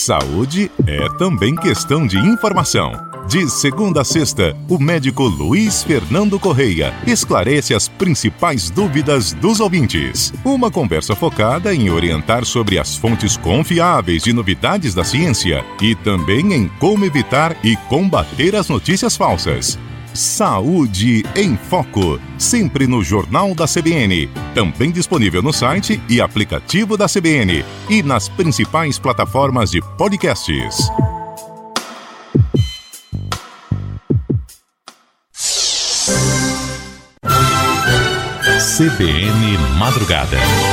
Saúde é também questão de informação. De segunda a sexta, o médico Luiz Fernando Correia esclarece as principais dúvidas dos ouvintes. Uma conversa focada em orientar sobre as fontes confiáveis de novidades da ciência e também em como evitar e combater as notícias falsas. Saúde em Foco, sempre no Jornal da CBN, também disponível no site e aplicativo da CBN e nas principais plataformas de podcasts. CBN Madrugada.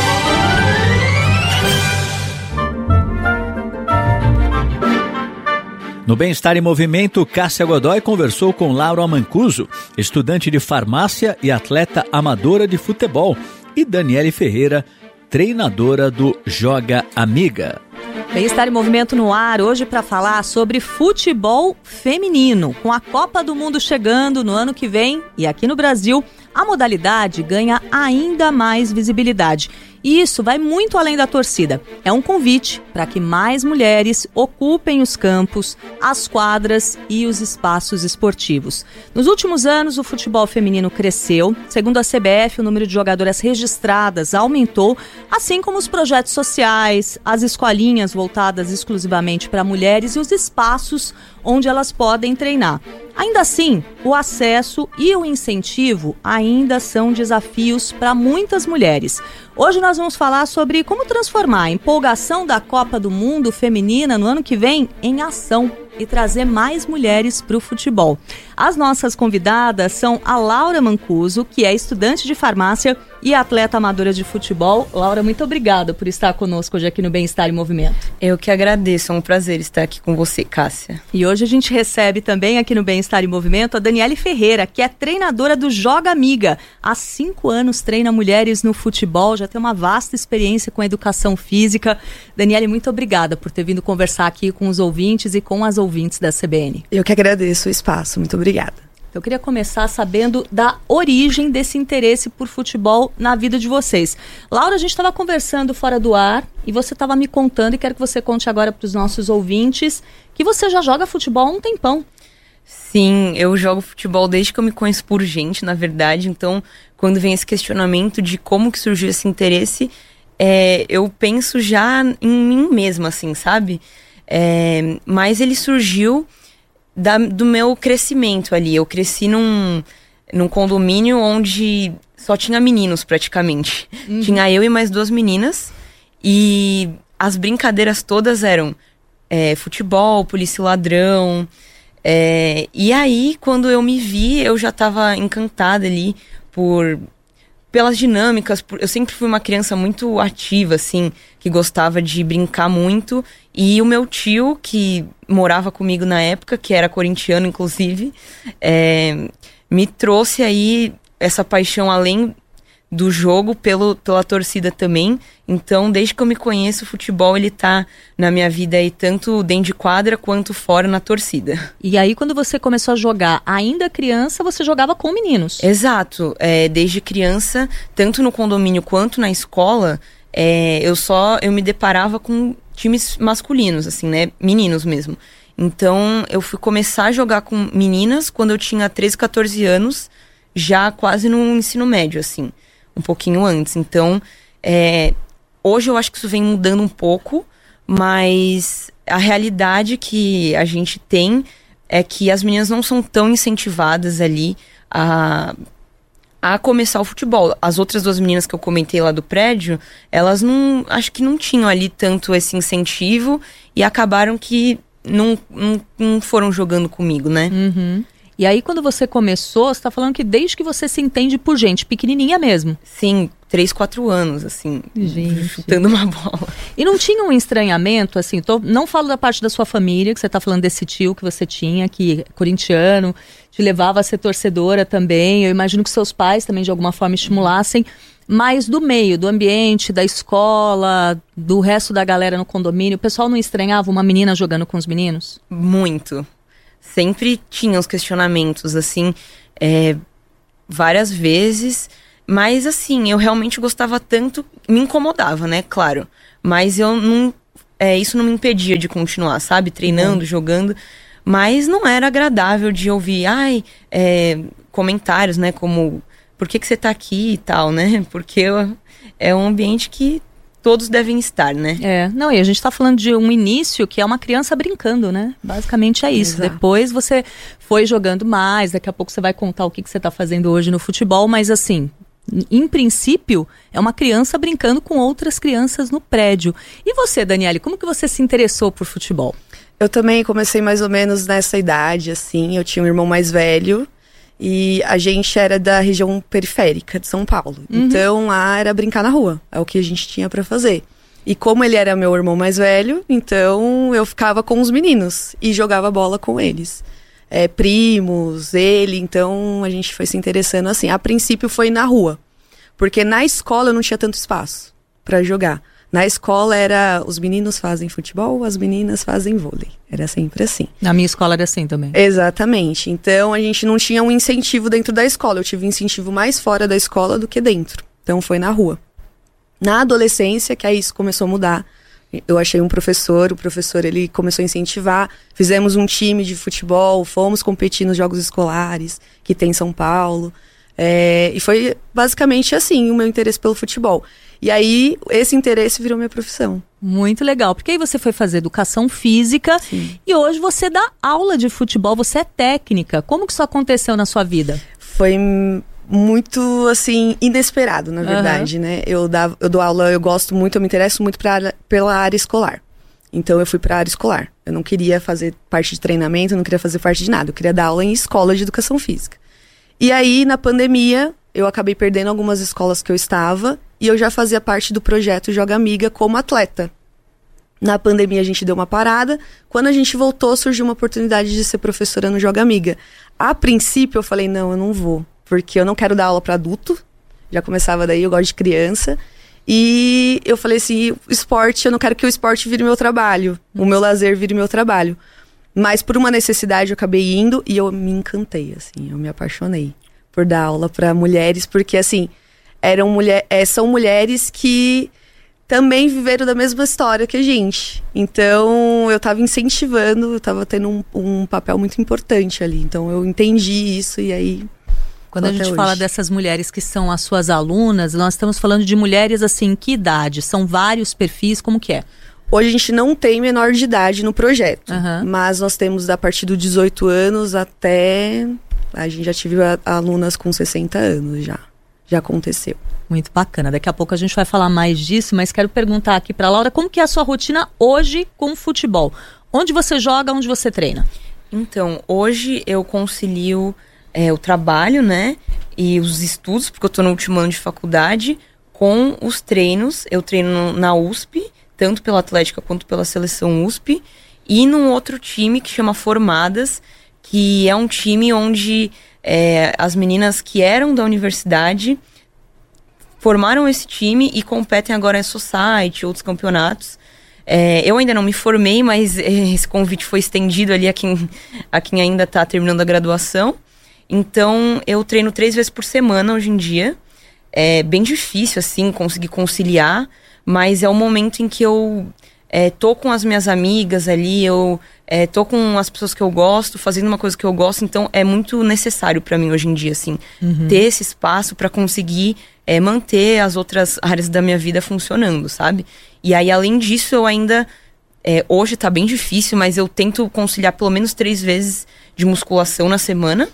No Bem-Estar em Movimento, Cássia Godoy conversou com Laura Mancuso, estudante de farmácia e atleta amadora de futebol, e Daniele Ferreira, treinadora do Joga Amiga. Bem-Estar em Movimento no ar, hoje para falar sobre futebol feminino. Com a Copa do Mundo chegando no ano que vem e aqui no Brasil, a modalidade ganha ainda mais visibilidade. E isso vai muito além da torcida. É um convite para que mais mulheres ocupem os campos, as quadras e os espaços esportivos. Nos últimos anos, o futebol feminino cresceu. Segundo a CBF, o número de jogadoras registradas aumentou, assim como os projetos sociais, as escolinhas voltadas exclusivamente para mulheres e os espaços onde elas podem treinar. Ainda assim, o acesso e o incentivo ainda são desafios para muitas mulheres. Hoje nós vamos falar sobre como transformar a empolgação da Copa do Mundo feminina no ano que vem em ação e trazer mais mulheres para o futebol. As nossas convidadas são a Laura Mancuso, que é estudante de farmácia e atleta amadora de futebol. Laura, muito obrigada por estar conosco hoje aqui no Bem-Estar em Movimento. Eu que agradeço, é um prazer estar aqui com você, Cássia. E hoje a gente recebe também aqui no Bem-Estar em Movimento a Daniele Ferreira, que é treinadora do Joga Amiga. Há 5 anos treina mulheres no futebol, já tem uma vasta experiência com a educação física. Daniele, muito obrigada por ter vindo conversar aqui com os ouvintes e com as ouvintes da CBN. Eu que agradeço o espaço, muito obrigada. Eu queria começar sabendo da origem desse interesse por futebol na vida de vocês. Laura, a gente estava conversando fora do ar e você estava me contando, e quero que você conte agora para os nossos ouvintes, que você já joga futebol há um tempão. Sim, eu jogo futebol desde que eu me conheço por gente, na verdade. Então, quando vem esse questionamento de como que surgiu esse interesse, eu penso já em mim mesma, assim, sabe? Mas ele surgiu do meu crescimento ali. Eu cresci num condomínio onde só tinha meninos, praticamente. Uhum. Tinha eu e mais 2 meninas. E as brincadeiras todas eram futebol, polícia e ladrão. E aí, quando eu me vi, eu já estava encantada ali pelas dinâmicas. Eu sempre fui uma criança muito ativa, assim, que gostava de brincar muito. E o meu tio, que morava comigo na época, que era corintiano, inclusive, me trouxe aí essa paixão, além do jogo, pela torcida também. Então, desde que eu me conheço, o futebol, ele tá na minha vida aí, tanto dentro de quadra, quanto fora na torcida. E aí, quando você começou a jogar, ainda criança, você jogava com meninos? Exato. Desde criança, tanto no condomínio quanto na escola, eu me deparava com times masculinos, assim, né? Meninos mesmo. Então, eu fui começar a jogar com meninas quando eu tinha 13, 14 anos, já quase no ensino médio, assim, um pouquinho antes. Então, hoje eu acho que isso vem mudando um pouco, mas a realidade que a gente tem é que as meninas não são tão incentivadas ali a começar o futebol. As outras 2 meninas que eu comentei lá do prédio, elas acho que não tinham ali tanto esse incentivo e acabaram que não foram jogando comigo, né? Uhum. E aí, quando você começou, você tá falando que desde que você se entende por gente, pequenininha mesmo. Sim, 3, 4 anos, assim, gente, chutando uma bola. E não tinha um estranhamento, assim, não falo da parte da sua família, que você tá falando desse tio que você tinha, que é corintiano, te levava a ser torcedora também. Eu imagino que seus pais também, de alguma forma, estimulassem. Mas do meio, do ambiente, da escola, do resto da galera no condomínio, o pessoal não estranhava uma menina jogando com os meninos? Muito. Sempre tinha os questionamentos, assim, várias vezes. Mas, assim, eu realmente gostava tanto, me incomodava, né, claro. Mas eu não isso não me impedia de continuar, sabe? Treinando, jogando. Mas não era agradável de ouvir, comentários, né? Como, por que você tá aqui e tal, né? Porque é um ambiente que todos devem estar, né? Não, e a gente tá falando de um início que é uma criança brincando, né? Basicamente é isso. Exato. Depois você foi jogando mais, daqui a pouco você vai contar o que você tá fazendo hoje no futebol, mas assim, em princípio, é uma criança brincando com outras crianças no prédio. E você, Daniele, como que você se interessou por futebol? Eu também comecei mais ou menos nessa idade, assim. Eu tinha um irmão mais velho e a gente era da região periférica de São Paulo. Então lá era brincar na rua, é o que a gente tinha pra fazer. E como ele era meu irmão mais velho, então eu ficava com os meninos e jogava bola com eles. Primos, ele, então a gente foi se interessando assim. A princípio foi na rua, porque na escola eu não tinha tanto espaço pra jogar. Na escola era, os meninos fazem futebol, as meninas fazem vôlei. Era sempre assim. Na minha escola era assim também. Exatamente. Então a gente não tinha um incentivo dentro da escola. Eu tive um incentivo mais fora da escola do que dentro. Então foi na rua. Na adolescência, que aí isso começou a mudar. Eu achei um professor, o professor ele começou a incentivar. Fizemos um time de futebol, fomos competir nos jogos escolares, que tem em São Paulo. E foi basicamente assim o meu interesse pelo futebol. E aí, esse interesse virou minha profissão. Muito legal, porque aí você foi fazer educação física. Sim. E hoje você dá aula de futebol, você é técnica. Como que isso aconteceu na sua vida? Foi muito, assim, inesperado, na verdade, né? Eu dou aula, eu gosto muito, eu me interesso muito pela área escolar. Então, eu fui para a área escolar. Eu não queria fazer parte de treinamento, eu não queria fazer parte de nada. Eu queria dar aula em escola de educação física. E aí, na pandemia, eu acabei perdendo algumas escolas que eu estava e eu já fazia parte do projeto Joga Amiga como atleta. Na pandemia a gente deu uma parada. Quando a gente voltou, surgiu uma oportunidade de ser professora no Joga Amiga. A princípio eu falei, não, eu não vou, porque eu não quero dar aula para adulto. Já começava daí, eu gosto de criança. E eu falei assim, esporte, eu não quero que o esporte vire meu trabalho, o meu lazer vire meu trabalho. Mas por uma necessidade eu acabei indo e eu me encantei, assim, eu me apaixonei por dar aula para mulheres, porque assim, são mulheres que também viveram da mesma história que a gente. Então, eu tava incentivando, eu tava tendo um papel muito importante ali. Então, eu entendi isso e aí... Quando a gente fala dessas mulheres que são as suas alunas, nós estamos falando de mulheres, assim, em que idade? São vários perfis, como que é? Hoje a gente não tem menor de idade no projeto, mas nós temos a partir dos 18 anos até... A gente já tive alunas com 60 anos já aconteceu. Muito bacana. Daqui a pouco a gente vai falar mais disso, mas quero perguntar aqui para Laura, como que é a sua rotina hoje com o futebol? Onde você joga, onde você treina? Então, hoje eu concilio o trabalho, né, e os estudos, porque eu tô no último ano de faculdade, com os treinos. Eu treino na USP, tanto pela Atlética quanto pela seleção USP, e num outro time que chama Formadas, que é um time onde as meninas que eram da universidade formaram esse time e competem agora em Society, outros campeonatos. Eu ainda não me formei, mas esse convite foi estendido ali a quem ainda está terminando a graduação. Então, eu treino 3 vezes por semana hoje em dia. É bem difícil, assim, conseguir conciliar, mas é o momento em que eu tô com as minhas amigas ali, eu tô com as pessoas que eu gosto, fazendo uma coisa que eu gosto, então é muito necessário pra mim hoje em dia, assim, ter esse espaço pra conseguir manter as outras áreas da minha vida funcionando, sabe? E aí, além disso, eu ainda, hoje tá bem difícil, mas eu tento conciliar pelo menos 3 vezes de musculação na semana,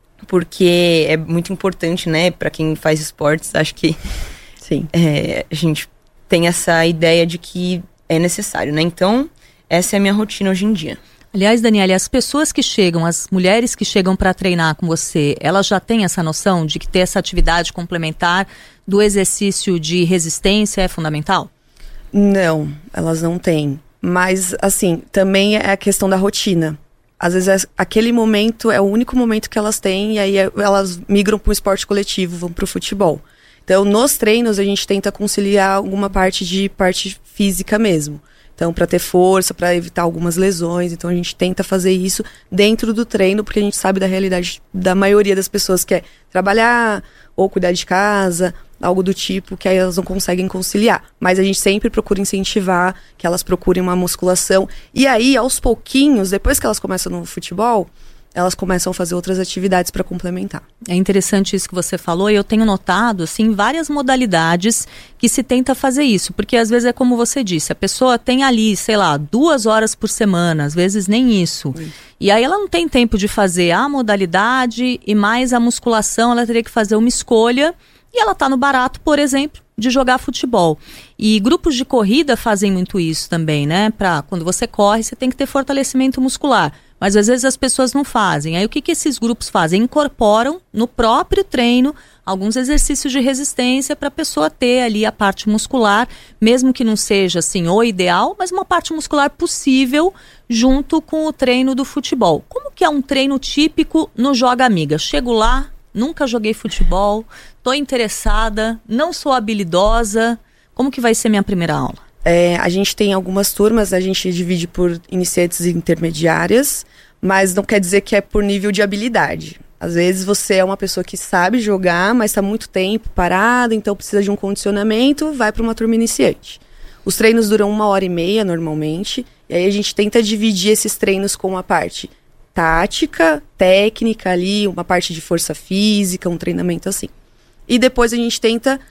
porque é muito importante, né, pra quem faz esportes, acho que sim. A gente tem essa ideia de que é necessário, né? Então, essa é a minha rotina hoje em dia. Aliás, Daniele, as pessoas que chegam, as mulheres que chegam para treinar com você, elas já têm essa noção de que ter essa atividade complementar do exercício de resistência é fundamental? Não, elas não têm. Mas, assim, também é a questão da rotina. Às vezes, aquele momento é o único momento que elas têm e aí elas migram para o esporte coletivo, vão para o futebol. Então, nos treinos, a gente tenta conciliar alguma parte física mesmo. Então, para ter força, para evitar algumas lesões. Então, a gente tenta fazer isso dentro do treino, porque a gente sabe da realidade da maioria das pessoas que é trabalhar ou cuidar de casa algo do tipo, que aí elas não conseguem conciliar. Mas a gente sempre procura incentivar que elas procurem uma musculação. E aí, aos pouquinhos, depois que elas começam no futebol, elas começam a fazer outras atividades para complementar. É interessante isso que você falou, e eu tenho notado, assim, várias modalidades que se tenta fazer isso, porque às vezes é como você disse, a pessoa tem ali, sei lá, 2 horas por semana, às vezes nem isso. E aí ela não tem tempo de fazer a modalidade e mais a musculação, ela teria que fazer uma escolha, e ela tá no barato, por exemplo, de jogar futebol. E grupos de corrida fazem muito isso também, né? Quando você corre, você tem que ter fortalecimento muscular. Mas às vezes as pessoas não fazem. Aí o que esses grupos fazem? Incorporam no próprio treino alguns exercícios de resistência para a pessoa ter ali a parte muscular, mesmo que não seja assim o ideal, mas uma parte muscular possível junto com o treino do futebol. Como que é um treino típico no Joga Amiga? Chego lá, nunca joguei futebol, estou interessada, não sou habilidosa. Como que vai ser minha primeira aula? A gente tem algumas turmas, a gente divide por iniciantes e intermediárias, mas não quer dizer que é por nível de habilidade. Às vezes você é uma pessoa que sabe jogar, mas está muito tempo parada, então precisa de um condicionamento, vai para uma turma iniciante. Os treinos duram 1h30 normalmente, e aí a gente tenta dividir esses treinos com uma parte tática, técnica ali, uma parte de força física, um treinamento assim. E depois a gente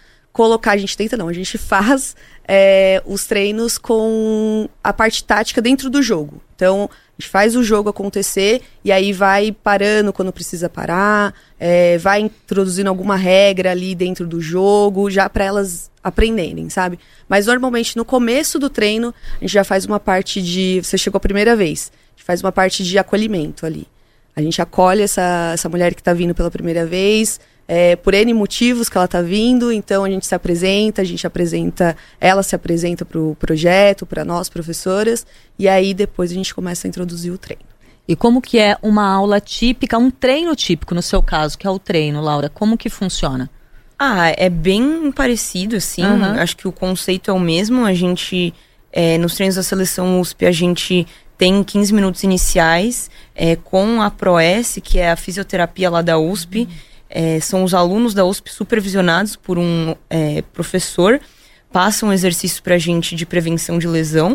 faz os treinos com a parte tática dentro do jogo. Então, a gente faz o jogo acontecer e aí vai parando quando precisa parar, vai introduzindo alguma regra ali dentro do jogo, já para elas aprenderem, sabe? Mas normalmente no começo do treino, a gente já faz uma parte de... Você chegou a primeira vez, a gente faz uma parte de acolhimento ali. A gente acolhe essa mulher que está vindo pela primeira vez, por N motivos que ela está vindo, então a gente se apresenta, ela se apresenta para o projeto, para nós, professoras, e aí depois a gente começa a introduzir o treino. E como que é uma aula típica, um treino típico no seu caso, que é o treino, Laura? Como que funciona? É bem parecido, assim, acho que o conceito é o mesmo, a gente, nos treinos da Seleção USP, a gente tem 15 minutos iniciais com a ProS, que é a fisioterapia lá da USP. São os alunos da USP supervisionados por um professor, passam exercícios pra gente de prevenção de lesão,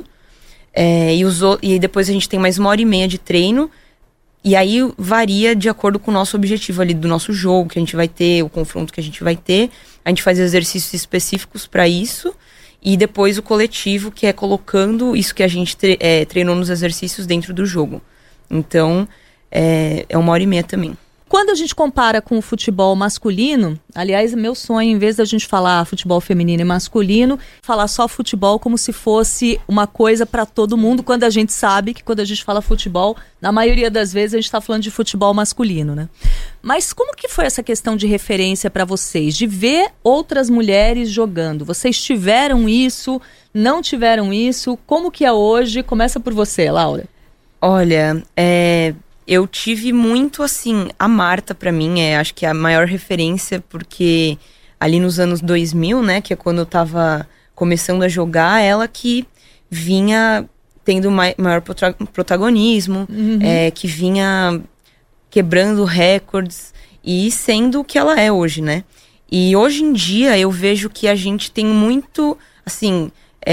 e depois a gente tem mais 1h30 de treino, e aí varia de acordo com o nosso objetivo ali do nosso jogo que a gente vai ter, o confronto que a gente vai ter. A gente faz exercícios específicos para isso, e depois o coletivo, que é colocando isso que a gente treinou nos exercícios dentro do jogo. Então, é 1h30 também. Quando a gente compara com o futebol masculino, aliás, meu sonho, em vez da gente falar futebol feminino e masculino, falar só futebol como se fosse uma coisa para todo mundo, quando a gente sabe que quando a gente fala futebol, na maioria das vezes a gente está falando de futebol masculino, né? Mas como que foi essa questão de referência para vocês, de ver outras mulheres jogando? Vocês tiveram isso, não tiveram isso? Como que é hoje? Começa por você, Laura. Olha, eu tive muito, assim, a Marta pra mim acho que é a maior referência, porque ali nos anos 2000, né, que é quando eu tava começando a jogar, ela que vinha tendo maior protagonismo, que vinha quebrando recordes e sendo o que ela é hoje, né. E hoje em dia eu vejo que a gente tem muito, assim,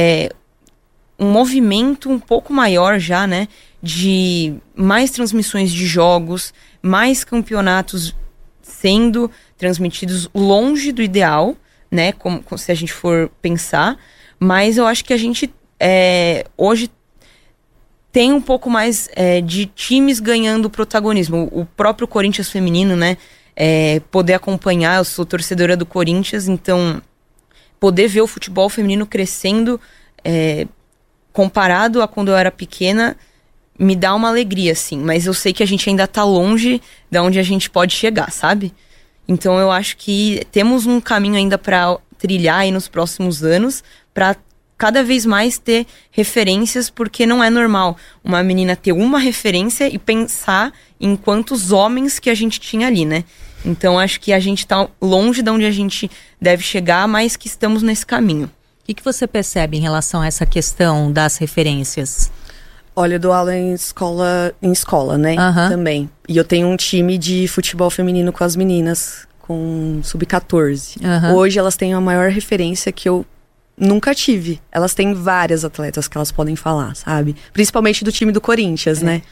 um movimento um pouco maior já, né, de mais transmissões de jogos, mais campeonatos sendo transmitidos longe do ideal, né, como se a gente for pensar, mas eu acho que a gente hoje tem um pouco mais de times ganhando protagonismo. O próprio Corinthians feminino, né, poder acompanhar, eu sou torcedora do Corinthians, então poder ver o futebol feminino crescendo comparado a quando eu era pequena, me dá uma alegria, assim, mas eu sei que a gente ainda tá longe de onde a gente pode chegar, sabe? Então eu acho que temos um caminho ainda para trilhar aí nos próximos anos, para cada vez mais ter referências, porque não é normal uma menina ter uma referência e pensar em quantos homens que a gente tinha ali, né? Então acho que a gente tá longe de onde a gente deve chegar, mas que estamos nesse caminho. O que você percebe em relação a essa questão das referências? Olha, eu dou aula em escola, né, também. E eu tenho um time de futebol feminino com as meninas, com sub-14. Uhum. Hoje elas têm a maior referência que eu nunca tive. Elas têm várias atletas que elas podem falar, sabe? Principalmente do time do Corinthians, né?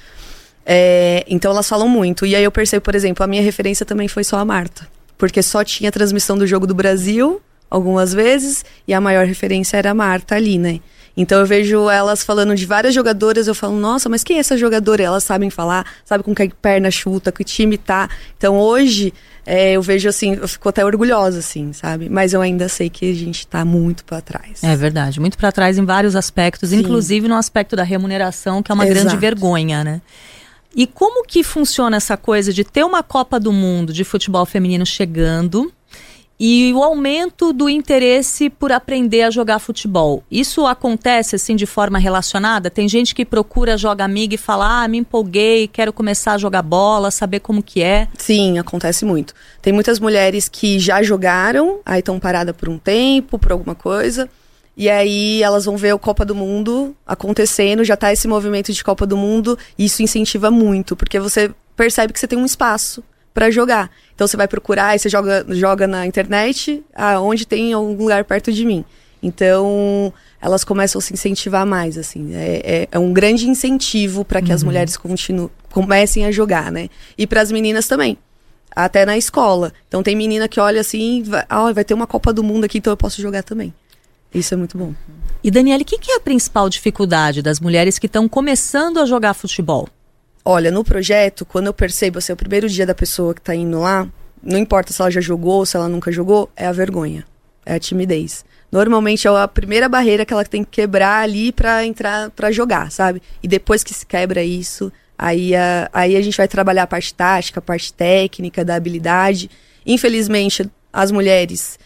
Então elas falam muito. E aí eu percebo, por exemplo, a minha referência também foi só a Marta. Porque só tinha transmissão do Jogo do Brasil, algumas vezes, e a maior referência era a Marta ali, né? Então eu vejo elas falando de várias jogadoras, eu falo, nossa, mas quem é essa jogadora? Elas sabem falar, sabem com que perna chuta, que time tá. Então hoje, eu vejo assim, eu fico até orgulhosa, assim, sabe? Mas eu ainda sei que a gente tá muito pra trás. É verdade, muito pra trás em vários aspectos, sim. Inclusive no aspecto da remuneração, que é uma grande vergonha, né? E como que funciona essa coisa de ter uma Copa do Mundo de futebol feminino chegando e o aumento do interesse por aprender a jogar futebol? Isso acontece assim de forma relacionada? Tem gente que procura Joga Amiga e fala, me empolguei, quero começar a jogar bola, saber como que é. Sim, acontece muito. Tem muitas mulheres que já jogaram, aí estão paradas por um tempo, por alguma coisa, e aí elas vão ver a Copa do Mundo acontecendo, já tá esse movimento de Copa do Mundo, e isso incentiva muito, porque você percebe que você tem um espaço para jogar. Então você vai procurar e você joga na internet, onde tem algum lugar perto de mim. Então elas começam a se incentivar mais, assim. É um grande incentivo para que as mulheres comecem a jogar, né? E para as meninas também. Até na escola. Então tem menina que olha assim, vai ter uma Copa do Mundo aqui, então eu posso jogar também. Isso é muito bom. E Daniele, o que é a principal dificuldade das mulheres que estão começando a jogar futebol? Olha, no projeto, quando eu percebo, assim, o primeiro dia da pessoa que tá indo lá, não importa se ela já jogou, se ela nunca jogou, é a vergonha, é a timidez. Normalmente é a primeira barreira que ela tem que quebrar ali pra entrar, pra jogar, sabe? E depois que se quebra isso, aí a gente vai trabalhar a parte tática, a parte técnica, da habilidade. Infelizmente, as mulheres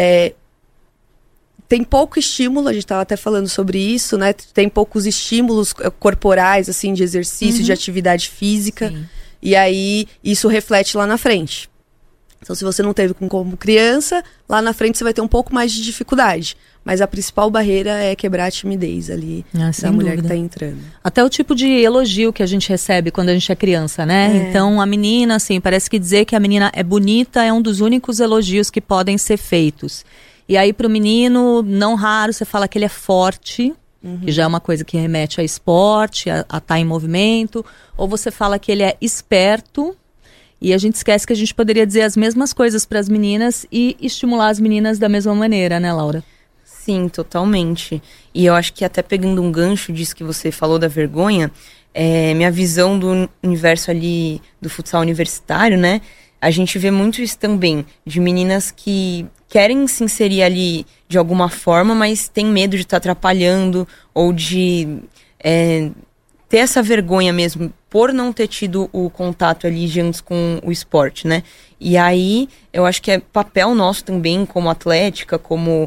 tem pouco estímulo, a gente estava até falando sobre isso, né? Tem poucos estímulos corporais, assim, de exercício, de atividade física. Sim. E aí, isso reflete lá na frente. Então, se você não teve como criança, lá na frente você vai ter um pouco mais de dificuldade. Mas a principal barreira é quebrar a timidez ali da mulher que tá entrando. Até o tipo de elogio que a gente recebe quando a gente é criança, né? Então, a menina, assim, parece que dizer que a menina é bonita é um dos únicos elogios que podem ser feitos. E aí pro menino, não raro, você fala que ele é forte, que já é uma coisa que remete a esporte, a estar em movimento. Ou você fala que ele é esperto, e a gente esquece que a gente poderia dizer as mesmas coisas para as meninas e estimular as meninas da mesma maneira, né, Laura? Sim, totalmente. E eu acho que até pegando um gancho disso que você falou da vergonha, minha visão do universo ali do futsal universitário, né? A gente vê muito isso também, de meninas que querem se inserir ali de alguma forma, mas tem medo de estar atrapalhando ou de ter essa vergonha mesmo por não ter tido o contato ali de antes com o esporte, né? E aí, eu acho que é papel nosso também, como atlética, como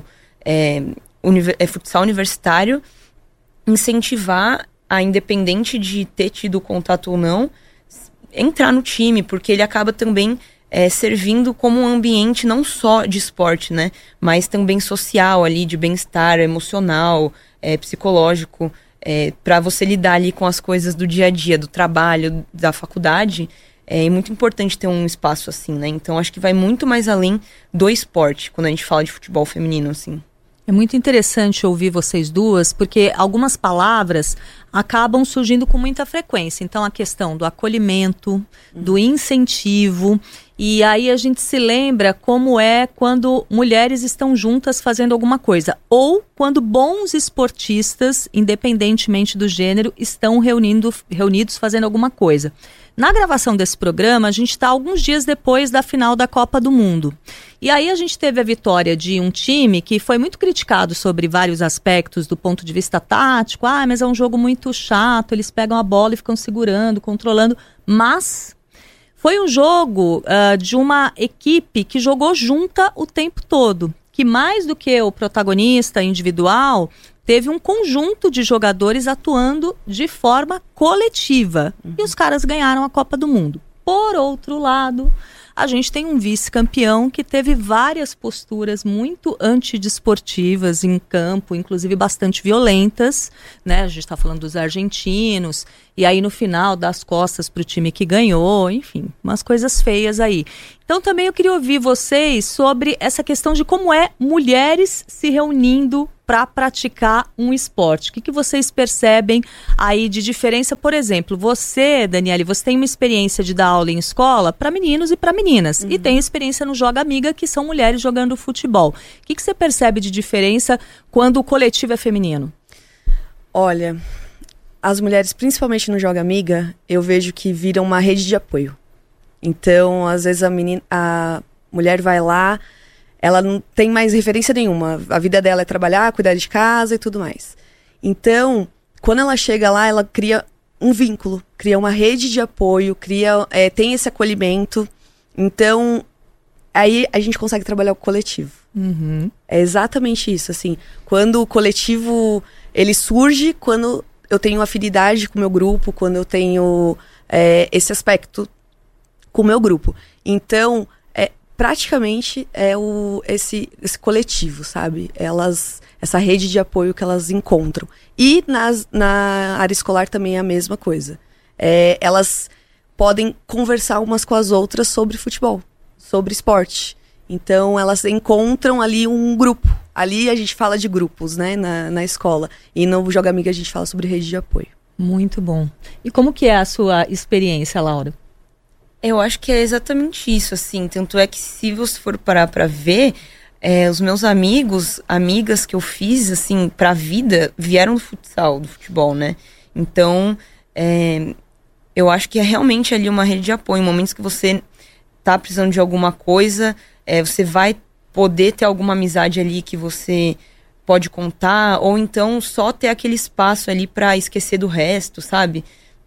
futsal universitário, incentivar a, independente de ter tido contato ou não, entrar no time, porque ele acaba também servindo como um ambiente não só de esporte, né, mas também social ali, de bem-estar emocional, psicológico, para você lidar ali com as coisas do dia a dia, do trabalho, da faculdade. É muito importante ter um espaço assim, né? Então acho que vai muito mais além do esporte, quando a gente fala de futebol feminino, assim. É muito interessante ouvir vocês duas, porque algumas palavras acabam surgindo com muita frequência. Então, a questão do acolhimento, do incentivo, e aí a gente se lembra como é quando mulheres estão juntas fazendo alguma coisa, ou quando bons esportistas, independentemente do gênero, estão reunidos fazendo alguma coisa. Na gravação desse programa, a gente está alguns dias depois da final da Copa do Mundo. E aí a gente teve a vitória de um time que foi muito criticado sobre vários aspectos do ponto de vista tático. Mas é um jogo muito chato, eles pegam a bola e ficam segurando, controlando. Mas foi um jogo de uma equipe que jogou junta o tempo todo. Que mais do que o protagonista individual, teve um conjunto de jogadores atuando de forma coletiva. E os caras ganharam a Copa do Mundo. Por outro lado, a gente tem um vice-campeão que teve várias posturas muito antidesportivas em campo, inclusive bastante violentas, né? A gente está falando dos argentinos, e aí no final dá as costas para o time que ganhou, enfim, umas coisas feias aí. Então também eu queria ouvir vocês sobre essa questão de como é mulheres se reunindo para praticar um esporte. O que vocês percebem aí de diferença? Por exemplo, você, Daniele, você tem uma experiência de dar aula em escola para meninos e para meninas. E tem experiência no Joga Amiga, que são mulheres jogando futebol. O que você percebe de diferença quando o coletivo é feminino? Olha, as mulheres, principalmente no Joga Amiga, eu vejo que viram uma rede de apoio. Então, às vezes a mulher vai lá, ela não tem mais referência nenhuma. A vida dela é trabalhar, cuidar de casa e tudo mais. Então, quando ela chega lá, ela cria um vínculo, cria uma rede de apoio, tem esse acolhimento. Então, aí a gente consegue trabalhar o coletivo. É exatamente isso, assim. Quando o coletivo, ele surge, quando eu tenho afinidade com o meu grupo, quando eu tenho esse aspecto com o meu grupo. Então, praticamente esse coletivo, sabe? Essa rede de apoio que elas encontram. E na área escolar também é a mesma coisa. Elas podem conversar umas com as outras sobre futebol, sobre esporte. Então, elas encontram ali um grupo. Ali a gente fala de grupos, né, na escola. E no Joga Amiga a gente fala sobre rede de apoio. Muito bom. E como que é a sua experiência, Laura? Eu acho que é exatamente isso, assim. Tanto é que se você for parar pra ver, os meus amigas que eu fiz, assim, pra vida, vieram do futsal, do futebol, né? Então, eu acho que é realmente ali uma rede de apoio. Em momentos que você tá precisando de alguma coisa, você vai poder ter alguma amizade ali que você pode contar, ou então só ter aquele espaço ali pra esquecer do resto, sabe?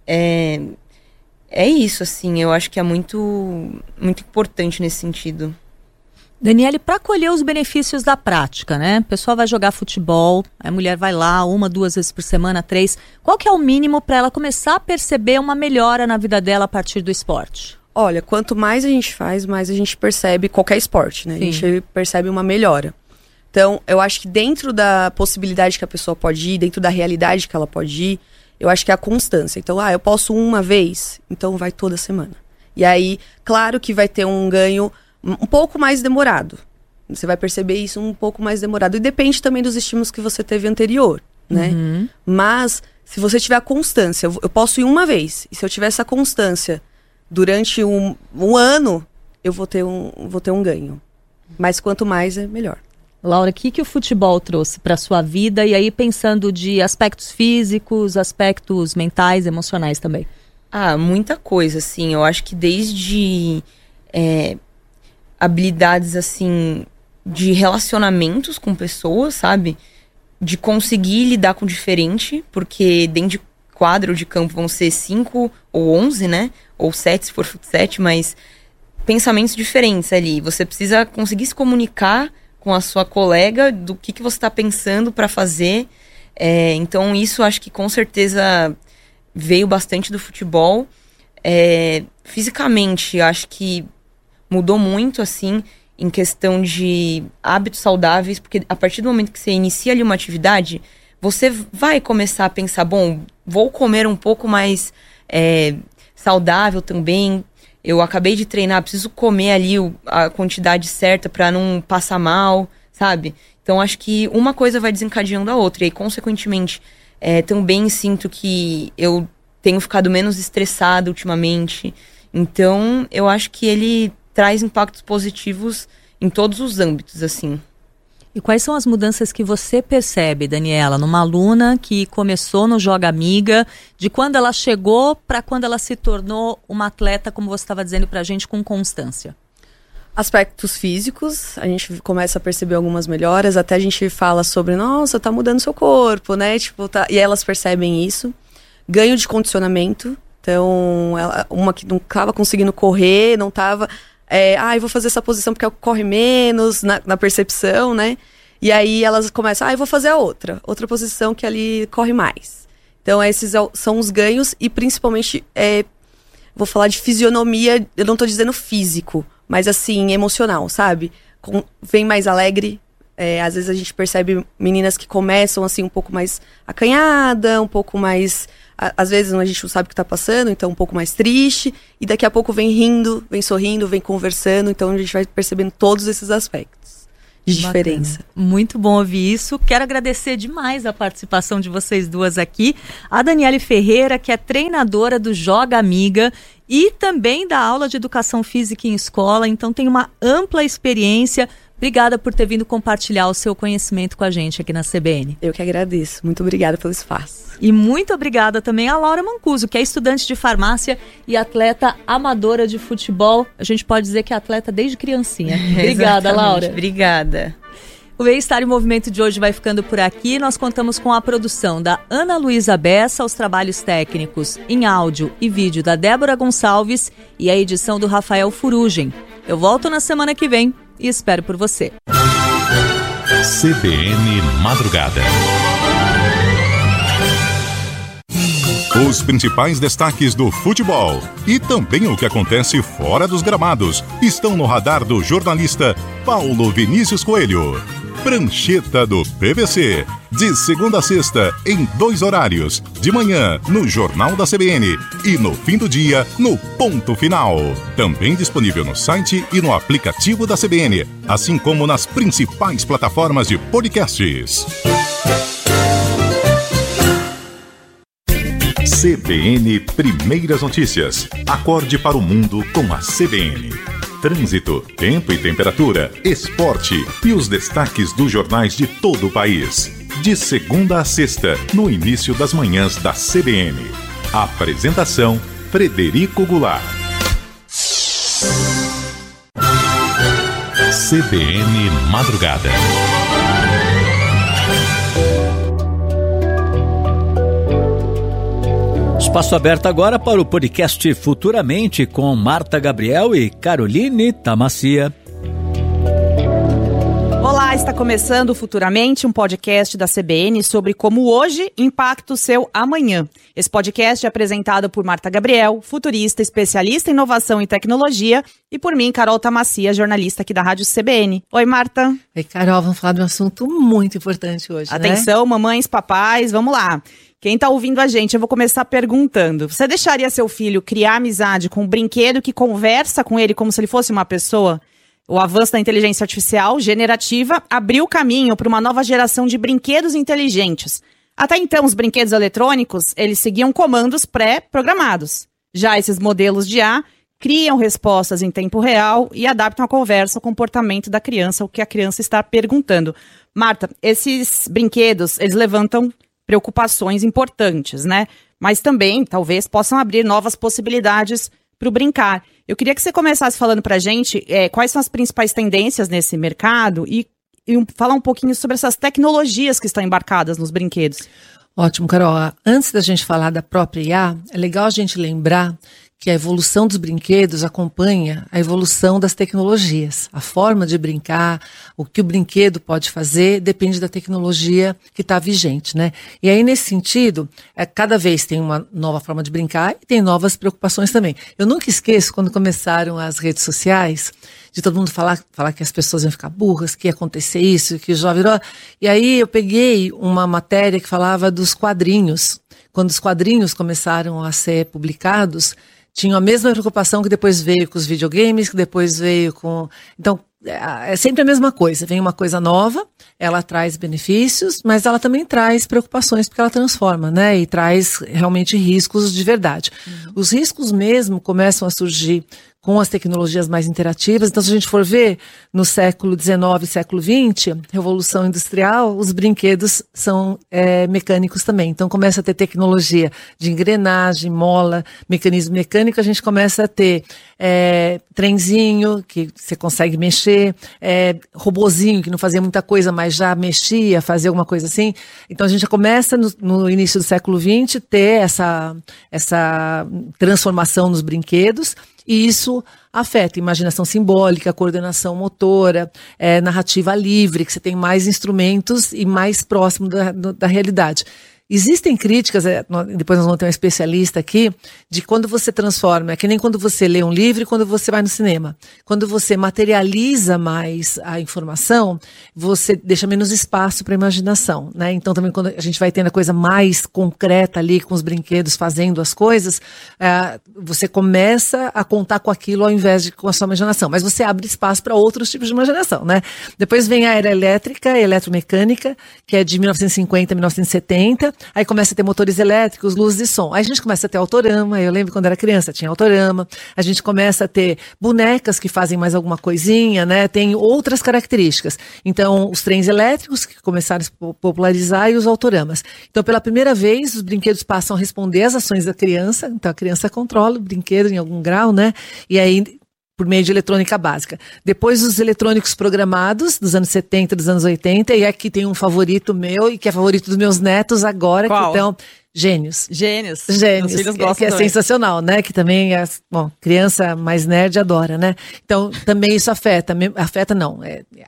É isso, assim, eu acho que é muito, muito importante nesse sentido. Daniele, para colher os benefícios da prática, né? O pessoal vai jogar futebol, a mulher vai lá 1, 2 vezes por semana, 3. Qual que é o mínimo para ela começar a perceber uma melhora na vida dela a partir do esporte? Olha, quanto mais a gente faz, mais a gente percebe qualquer esporte, né? Sim. A gente percebe uma melhora. Então, eu acho que dentro da possibilidade que a pessoa pode ir, dentro da realidade que ela pode ir, eu acho que é a constância. Então, eu posso uma vez, então vai toda semana. E aí, claro que vai ter um ganho um pouco mais demorado. Você vai perceber isso um pouco mais demorado. E depende também dos estímulos que você teve anterior, né? Mas, se você tiver a constância, eu posso ir uma vez. E se eu tiver essa constância durante um ano, eu vou ter um ganho. Mas quanto mais, é melhor. Laura, o que o futebol trouxe para a sua vida? E aí pensando de aspectos físicos, aspectos mentais, emocionais também. Muita coisa, assim. Eu acho que desde habilidades, assim, de relacionamentos com pessoas, sabe? De conseguir lidar com o diferente, porque dentro de quadro de campo vão ser 5 ou 11, né? Ou 7, se for futsal, mas pensamentos diferentes ali. Você precisa conseguir se comunicar com a sua colega do que você está pensando para fazer. Então isso acho que com certeza veio bastante do futebol. Fisicamente, acho que mudou muito, assim, em questão de hábitos saudáveis, porque a partir do momento que você inicia ali uma atividade, você vai começar a pensar, bom, vou comer um pouco mais saudável também. Eu acabei de treinar, preciso comer ali a quantidade certa para não passar mal, sabe? Então, acho que uma coisa vai desencadeando a outra. E aí, consequentemente, também sinto que eu tenho ficado menos estressada ultimamente. Então, eu acho que ele traz impactos positivos em todos os âmbitos, assim. E quais são as mudanças que você percebe, Daniela, numa aluna que começou no Joga Amiga, de quando ela chegou para quando ela se tornou uma atleta, como você estava dizendo pra gente, com constância? Aspectos físicos, a gente começa a perceber algumas melhoras, até a gente fala sobre, nossa, tá mudando seu corpo, né? Tipo, e elas percebem isso. Ganho de condicionamento, então, uma que não estava conseguindo correr, não estava... eu vou fazer essa posição porque corre menos na percepção, né? E aí elas começam, eu vou fazer a outra posição que ali corre mais. Então esses são os ganhos e principalmente, vou falar de fisionomia, eu não tô dizendo físico, mais assim, emocional, sabe? Vem mais alegre. Às vezes a gente percebe meninas que começam assim um pouco mais acanhada, um pouco mais... Às vezes a gente não sabe o que tá passando, então um pouco mais triste. E daqui a pouco vem rindo, vem sorrindo, vem conversando. Então a gente vai percebendo todos esses aspectos de diferença. Muito bom ouvir isso. Quero agradecer demais a participação de vocês duas aqui. A Daniele Ferreira, que é treinadora do Joga Amiga e também dá aula de educação física em escola. Então tem uma ampla experiência. Obrigada por ter vindo compartilhar o seu conhecimento com a gente aqui na CBN. Eu que agradeço. Muito obrigada pelo espaço. E muito obrigada também a Laura Mancuso, que é estudante de farmácia e atleta amadora de futebol. A gente pode dizer que é atleta desde criancinha. Obrigada, Laura. Obrigada. O Bem-Estar em Movimento de hoje vai ficando por aqui. Nós contamos com a produção da Ana Luísa Bessa, os trabalhos técnicos em áudio e vídeo da Débora Gonçalves e a edição do Rafael Furugem. Eu volto na semana que vem e espero por você. CBN Madrugada. Os principais destaques do futebol e também o que acontece fora dos gramados estão no radar do jornalista Paulo Vinícius Coelho. Prancheta do PVC, de segunda a sexta, em 2 horários, de manhã no Jornal da CBN e no fim do dia no Ponto Final. Também disponível no site e no aplicativo da CBN, assim como nas principais plataformas de podcasts. CBN Primeiras Notícias. Acorde para o mundo com a CBN. Trânsito, tempo e temperatura, esporte e os destaques dos jornais de todo o país. De segunda a sexta, no início das manhãs da CBN. Apresentação, Frederico Goulart. CBN Madrugada. Espaço aberto agora para o podcast Futuramente com Marta Gabriel e Caroline Tamassia. Olá, está começando Futuramente, um podcast da CBN sobre como hoje impacta o seu amanhã. Esse podcast é apresentado por Marta Gabriel, futurista, especialista em inovação e tecnologia, e por mim, Carol Tamassia, jornalista aqui da Rádio CBN. Oi, Marta. Oi, Carol, vamos falar de um assunto muito importante hoje, Atenção, né? Mamães, papais, vamos lá. Quem está ouvindo a gente, eu vou começar perguntando. Você deixaria seu filho criar amizade com um brinquedo que conversa com ele como se ele fosse uma pessoa? O avanço da inteligência artificial generativa abriu caminho para uma nova geração de brinquedos inteligentes. Até então, os brinquedos eletrônicos, eles seguiam comandos pré-programados. Já esses modelos de IA criam respostas em tempo real e adaptam a conversa ao comportamento da criança, o que a criança está perguntando. Marta, esses brinquedos, eles levantam preocupações importantes, né? Mas também, talvez, possam abrir novas possibilidades para o brincar. Eu queria que você começasse falando para a gente quais são as principais tendências nesse mercado e falar um pouquinho sobre essas tecnologias que estão embarcadas nos brinquedos. Ótimo, Carol. Antes da gente falar da própria IA, é legal a gente lembrar que a evolução dos brinquedos acompanha a evolução das tecnologias. A forma de brincar, o que o brinquedo pode fazer, depende da tecnologia que está vigente, né? E aí, nesse sentido, cada vez tem uma nova forma de brincar e tem novas preocupações também. Eu nunca esqueço, quando começaram as redes sociais, de todo mundo falar que as pessoas iam ficar burras, que ia acontecer isso, que já virou... E aí eu peguei uma matéria que falava dos quadrinhos. Quando os quadrinhos começaram a ser publicados, tinham a mesma preocupação que depois veio com os videogames, que depois veio com... Então, é sempre a mesma coisa. Vem uma coisa nova, ela traz benefícios, mas ela também traz preocupações, porque ela transforma, né? E traz realmente riscos de verdade. Os riscos mesmo começam a surgir com as tecnologias mais interativas. Então, se a gente for ver, no século XIX e século XX, Revolução Industrial, os brinquedos são mecânicos também. Então, começa a ter tecnologia de engrenagem, mola, mecanismo mecânico, a gente começa a ter trenzinho, que você consegue mexer, robozinho, que não fazia muita coisa, mas já mexia, fazia alguma coisa assim. Então, a gente já começa, no início do século XX, ter essa transformação nos brinquedos. E isso afeta a imaginação simbólica, a coordenação motora, narrativa livre, que você tem mais instrumentos e mais próximo da realidade. Existem críticas, depois nós vamos ter um especialista aqui, de quando você transforma, é que nem quando você lê um livro e quando você vai no cinema. Quando você materializa mais a informação, você deixa menos espaço para a imaginação, né? Então também quando a gente vai tendo a coisa mais concreta ali, com os brinquedos fazendo as coisas, você começa a contar com aquilo ao invés de com a sua imaginação. Mas você abre espaço para outros tipos de imaginação, né? Depois vem a era elétrica e eletromecânica, que é de 1950 a 1970. Aí começa a ter motores elétricos, luzes e som. Aí a gente começa a ter autorama. Eu lembro quando era criança, tinha autorama. A gente começa a ter bonecas que fazem mais alguma coisinha, né? Tem outras características. Então, os trens elétricos que começaram a se popularizar e os autoramas. Então, pela primeira vez, os brinquedos passam a responder às ações da criança. Então, a criança controla o brinquedo em algum grau, né? E aí, por meio de eletrônica básica. Depois os eletrônicos programados, dos anos 70, dos anos 80, e aqui tem um favorito meu, e que é favorito dos meus netos agora, Qual? que então, Gênios. Meus filhos gostam que é também. sensacional, né? Que também, criança mais nerd adora, né? Então, também isso afeta não,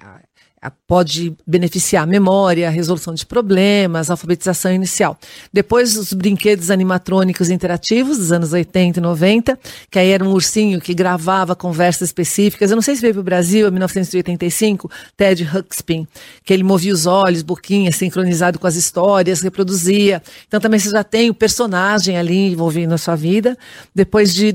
pode beneficiar a memória, a resolução de problemas, a alfabetização inicial. Depois, os brinquedos animatrônicos interativos dos anos 80 e 90, que aí era um ursinho que gravava conversas específicas. Eu não sei se veio para o Brasil, em 1985, Ted Ruxpin, que ele movia os olhos, boquinha, sincronizado com as histórias, reproduzia. Então, também você já tem o personagem ali envolvendo a sua vida. Depois de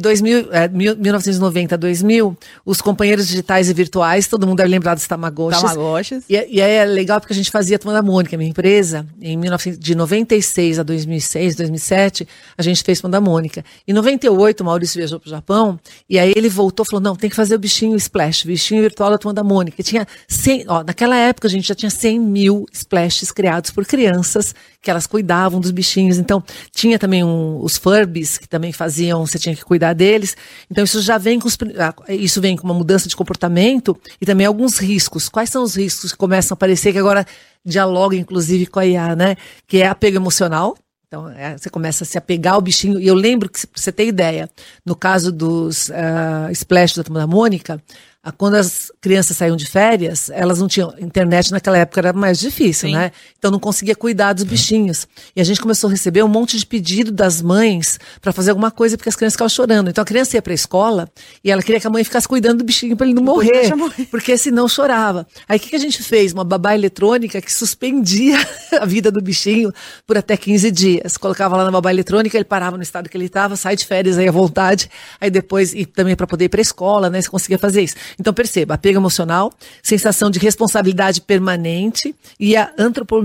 1990 a 2000, os companheiros digitais e virtuais, todo mundo deve lembrar dos Tamagotchis. E aí é legal porque a gente fazia a Turma da Mônica, minha empresa, de 96 a 2006, 2007, a gente fez Turma da Mônica. Em 98, o Maurício viajou para o Japão, e aí ele voltou e falou, não, tem que fazer o bichinho Splash, o bichinho virtual da Turma da Mônica. E tinha 100, naquela época a gente já tinha 100 mil splashes criados por crianças, que elas cuidavam dos bichinhos. Então, tinha também os Furbies, que também faziam, você tinha que cuidar deles. Então, isso já vem isso vem com uma mudança de comportamento e também alguns riscos. Quais são os riscos que começam a aparecer, que agora dialoga, inclusive, com a IA, né? Que é apego emocional. Então, você começa a se apegar ao bichinho. E eu lembro que, pra você ter ideia, no caso dos Splash da Turma da Mônica, quando as crianças saíam de férias, elas não tinham internet naquela época, era mais difícil, né? Então não conseguia cuidar dos bichinhos. E a gente começou a receber um monte de pedido das mães para fazer alguma coisa, porque as crianças ficavam chorando. Então a criança ia para a escola e ela queria que a mãe ficasse cuidando do bichinho para ele não morrer, porque senão chorava. Aí o que a gente fez? Uma babá eletrônica que suspendia a vida do bichinho por até 15 dias. Colocava lá na babá eletrônica, ele parava no estado que ele estava, sai de férias aí à vontade, aí depois, e também para poder ir para a escola, né? Você conseguia fazer isso. Então, perceba, apego emocional, sensação de responsabilidade permanente e a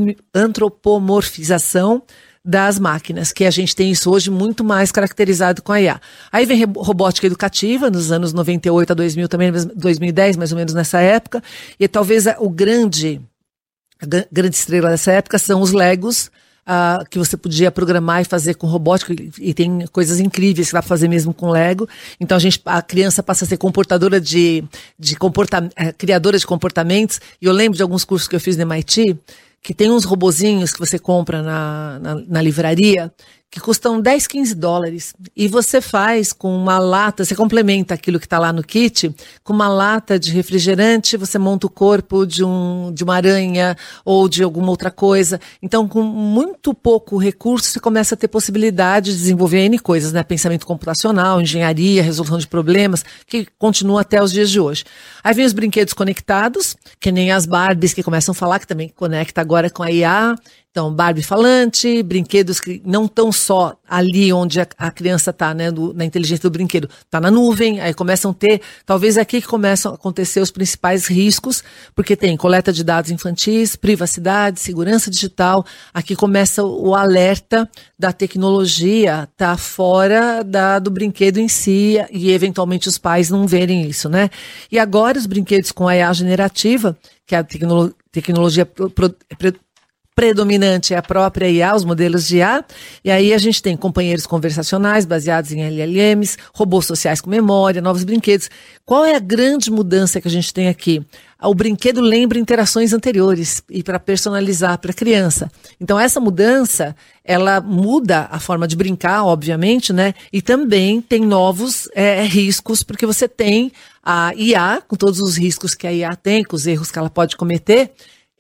antropomorfização das máquinas, que a gente tem isso hoje muito mais caracterizado com a IA. Aí vem robótica educativa, nos anos 98 a 2000, também 2010, mais ou menos nessa época, e talvez a grande estrela dessa época são os Legos, que você podia programar e fazer com robótica, e tem coisas incríveis que dá para fazer mesmo com Lego. Então a criança passa a ser comportadora criadora de comportamentos. E eu lembro de alguns cursos que eu fiz no MIT, que tem uns robozinhos que você compra na livraria, que custam 10, 15 dólares. E você faz com uma lata, você complementa aquilo que está lá no kit, com uma lata de refrigerante, você monta o corpo de uma aranha ou de alguma outra coisa. Então, com muito pouco recurso, você começa a ter possibilidade de desenvolver N coisas, né? Pensamento computacional, engenharia, resolução de problemas, que continua até os dias de hoje. Aí vem os brinquedos conectados, que nem as Barbies que começam a falar, que também conecta agora com a IA. Então, Barbie falante, brinquedos que não estão só ali onde a criança está, né, na inteligência do brinquedo, está na nuvem, aí começam a ter, talvez aqui que começam a acontecer os principais riscos, porque tem coleta de dados infantis, privacidade, segurança digital, aqui começa o alerta da tecnologia tá fora do brinquedo em si e eventualmente os pais não verem isso, né? E agora os brinquedos com a IA generativa, que é a tecnologia predominante é a própria IA, os modelos de IA, e aí a gente tem companheiros conversacionais baseados em LLMs, robôs sociais com memória, novos brinquedos. Qual é a grande mudança que a gente tem aqui? O brinquedo lembra interações anteriores e para personalizar para a criança. Então essa mudança, ela muda a forma de brincar, obviamente, né? E também tem novos riscos, porque você tem a IA, com todos os riscos que a IA tem, com os erros que ela pode cometer,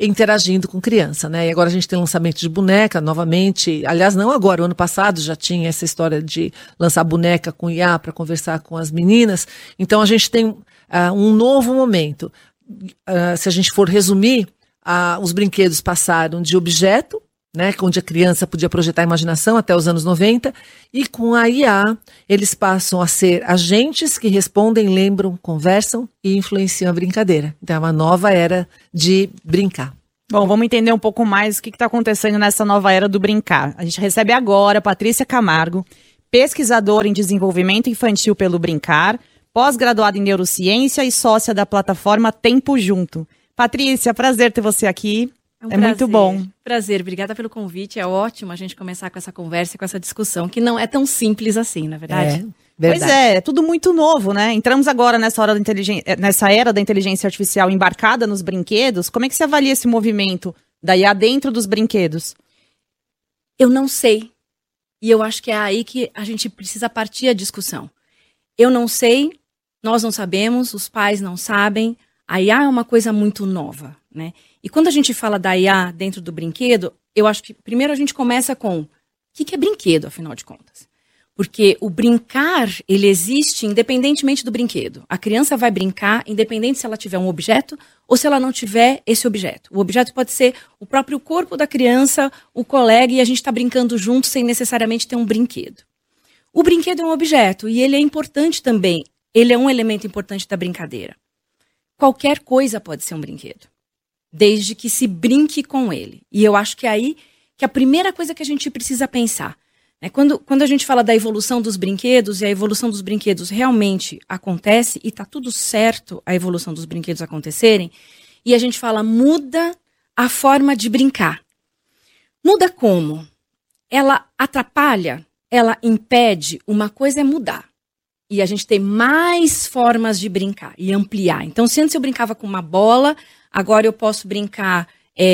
interagindo com criança, né? E agora a gente tem lançamento de boneca novamente. Aliás, não agora, o ano passado já tinha essa história de lançar boneca com IA para conversar com as meninas. Então a gente tem um novo momento. Se a gente for resumir, os brinquedos passaram de objeto, né, onde a criança podia projetar a imaginação até os anos 90, e com a IA eles passam a ser agentes que respondem, lembram, conversam e influenciam a brincadeira. Então é uma nova era de brincar. Bom, vamos entender um pouco mais o que está acontecendo nessa nova era do brincar. A gente recebe agora a Patrícia Camargo, pesquisadora em desenvolvimento infantil pelo Brincar, pós-graduada em neurociência e sócia da plataforma Tempo Junto. Patrícia, prazer ter você aqui. É muito bom. Prazer, obrigada pelo convite. É ótimo a gente começar com essa conversa e com essa discussão, que não é tão simples assim, na verdade. Pois é tudo muito novo, né? Entramos agora nessa era da inteligência artificial embarcada nos brinquedos. Como é que você avalia esse movimento da IA dentro dos brinquedos? Eu não sei. E eu acho que é aí que a gente precisa partir a discussão. Eu não sei, nós não sabemos, os pais não sabem. A IA é uma coisa muito nova, né? E quando a gente fala da IA dentro do brinquedo, eu acho que primeiro a gente começa com o que é brinquedo, afinal de contas. Porque o brincar, ele existe independentemente do brinquedo. A criança vai brincar independente se ela tiver um objeto ou se ela não tiver esse objeto. O objeto pode ser o próprio corpo da criança, o colega, e a gente está brincando junto sem necessariamente ter um brinquedo. O brinquedo é um objeto e ele é importante também. Ele é um elemento importante da brincadeira. Qualquer coisa pode ser um brinquedo, desde que se brinque com ele. E eu acho que é aí que a primeira coisa que a gente precisa pensar, né? Quando a gente fala da evolução dos brinquedos, e a evolução dos brinquedos realmente acontece, e está tudo certo a evolução dos brinquedos acontecerem, e a gente fala, muda a forma de brincar. Muda como? Ela atrapalha, ela impede, uma coisa é mudar. E a gente tem mais formas de brincar e ampliar. Então, se antes eu brincava com uma bola, agora eu posso brincar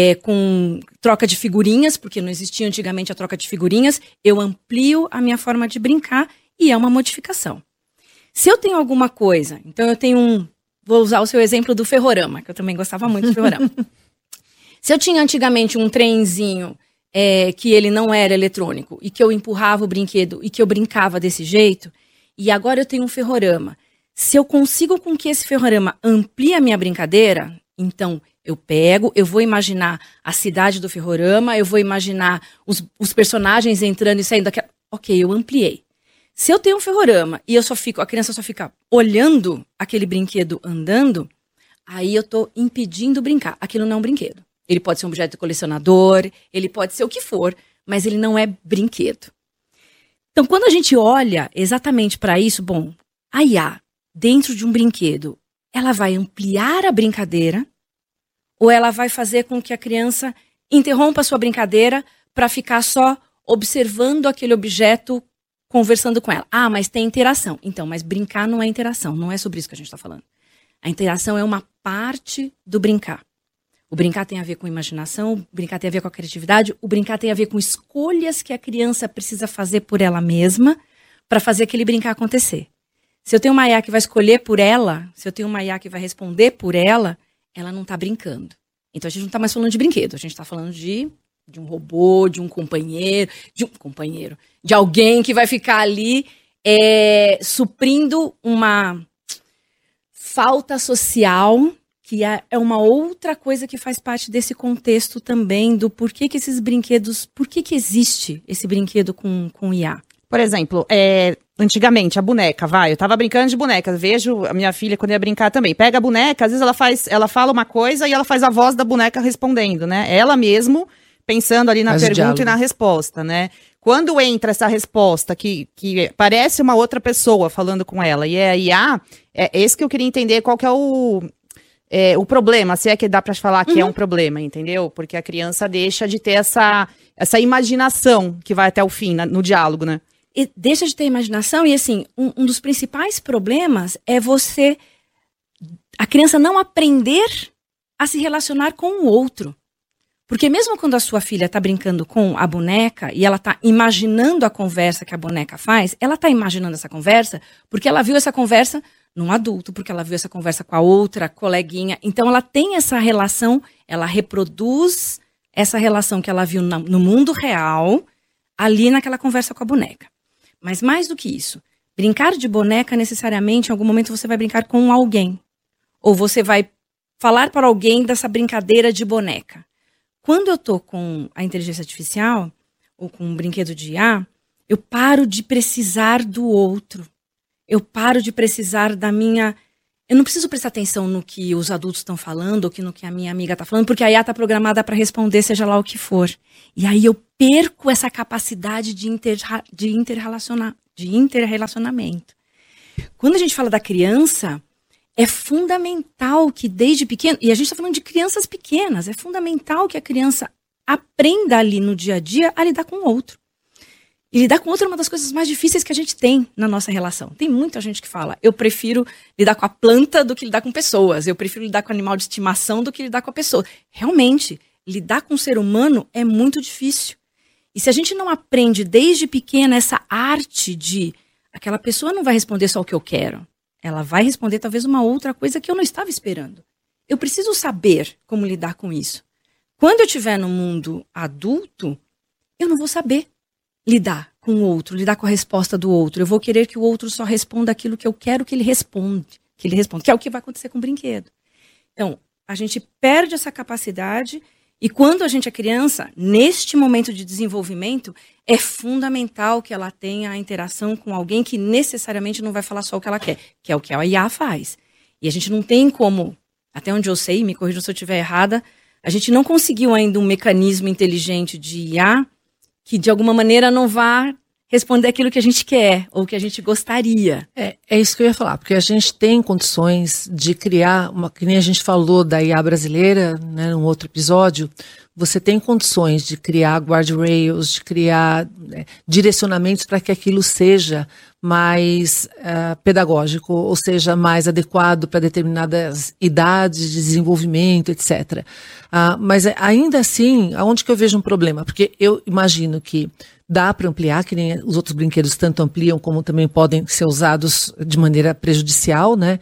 com troca de figurinhas, porque não existia antigamente a troca de figurinhas. Eu amplio a minha forma de brincar e é uma modificação. Se eu tenho alguma coisa, então eu tenho vou usar o seu exemplo do ferrorama, que eu também gostava muito do ferrorama. Se eu tinha antigamente um trenzinho que ele não era eletrônico e que eu empurrava o brinquedo e que eu brincava desse jeito, e agora eu tenho um ferrorama. Se eu consigo com que esse ferrorama amplie a minha brincadeira, então eu vou imaginar a cidade do ferrorama, eu vou imaginar os personagens entrando e saindo daquela... Ok, eu ampliei. Se eu tenho um ferrorama e a criança só fica olhando aquele brinquedo andando, aí eu tô impedindo brincar. Aquilo não é um brinquedo. Ele pode ser um objeto de colecionador, ele pode ser o que for, mas ele não é brinquedo. Então, quando a gente olha exatamente para isso, bom, a IA, dentro de um brinquedo, ela vai ampliar a brincadeira ou ela vai fazer com que a criança interrompa a sua brincadeira para ficar só observando aquele objeto, conversando com ela? Ah, mas tem interação. Então, mas brincar não é interação, não é sobre isso que a gente está falando. A interação é uma parte do brincar. O brincar tem a ver com imaginação, o brincar tem a ver com a criatividade, o brincar tem a ver com escolhas que a criança precisa fazer por ela mesma para fazer aquele brincar acontecer. Se eu tenho uma IA que vai escolher por ela, se eu tenho uma IA que vai responder por ela, ela não está brincando. Então a gente não está mais falando de brinquedo, a gente está falando de um robô, de um companheiro, de alguém que vai ficar ali suprindo uma falta social, que é uma outra coisa que faz parte desse contexto também do porquê que esses brinquedos, por que existe esse brinquedo com IA? Por exemplo, antigamente a boneca, eu tava brincando de boneca, vejo a minha filha quando ia brincar também, pega a boneca, às vezes ela fala uma coisa e ela faz a voz da boneca respondendo, né? Ela mesmo pensando ali na pergunta diálogo e na resposta, né? Quando entra essa resposta que parece uma outra pessoa falando com ela e é a IA, é esse que eu queria entender qual que é o problema, se é que dá pra falar que é um problema, entendeu? Porque a criança deixa de ter essa imaginação que vai até o fim no diálogo, né? E deixa de ter imaginação e, assim, um dos principais problemas é a criança não aprender a se relacionar com o outro. Porque mesmo quando a sua filha tá brincando com a boneca e ela tá imaginando a conversa que a boneca faz, ela tá imaginando essa conversa porque ela viu essa conversa num adulto, porque ela viu essa conversa com a outra coleguinha. Então, ela tem essa relação, ela reproduz essa relação que ela viu no mundo real, ali naquela conversa com a boneca. Mas mais do que isso, brincar de boneca, necessariamente, em algum momento você vai brincar com alguém. Ou você vai falar para alguém dessa brincadeira de boneca. Quando eu tô com a inteligência artificial, ou com um brinquedo de IA, eu paro de precisar do outro. Eu paro de precisar da minha... Eu não preciso prestar atenção no que os adultos estão falando, ou no que a minha amiga está falando, porque a IA está programada para responder seja lá o que for. E aí eu perco essa capacidade de interrelacionamento. Quando a gente fala da criança, é fundamental que desde pequeno, e a gente está falando de crianças pequenas, é fundamental que a criança aprenda ali no dia a dia a lidar com o outro. E lidar com o outro é uma das coisas mais difíceis que a gente tem na nossa relação. Tem muita gente que fala, eu prefiro lidar com a planta do que lidar com pessoas. Eu prefiro lidar com animal de estimação do que lidar com a pessoa. Realmente, lidar com o ser humano é muito difícil. E se a gente não aprende desde pequena essa arte de... Aquela pessoa não vai responder só o que eu quero. Ela vai responder talvez uma outra coisa que eu não estava esperando. Eu preciso saber como lidar com isso. Quando eu estiver no mundo adulto, eu não vou saber lidar com o outro, lidar com a resposta do outro. Eu vou querer que o outro só responda aquilo que eu quero que ele responda, que é o que vai acontecer com o brinquedo. Então, a gente perde essa capacidade e quando a gente é criança, neste momento de desenvolvimento, é fundamental que ela tenha a interação com alguém que necessariamente não vai falar só o que ela quer, que é o que a IA faz. E a gente não tem como, até onde eu sei, me corrijam se eu estiver errada, a gente não conseguiu ainda um mecanismo inteligente de IA que de alguma maneira não vá responder aquilo que a gente quer ou que a gente gostaria. É isso que eu ia falar, porque a gente tem condições de criar, que nem a gente falou da IA brasileira, né, num outro episódio, você tem condições de criar guardrails, de criar direcionamentos para que aquilo seja mais pedagógico, ou seja, mais adequado para determinadas idades de desenvolvimento, etc. Mas ainda assim, aonde que eu vejo um problema? Porque eu imagino que dá para ampliar, que nem os outros brinquedos tanto ampliam como também podem ser usados de maneira prejudicial, né?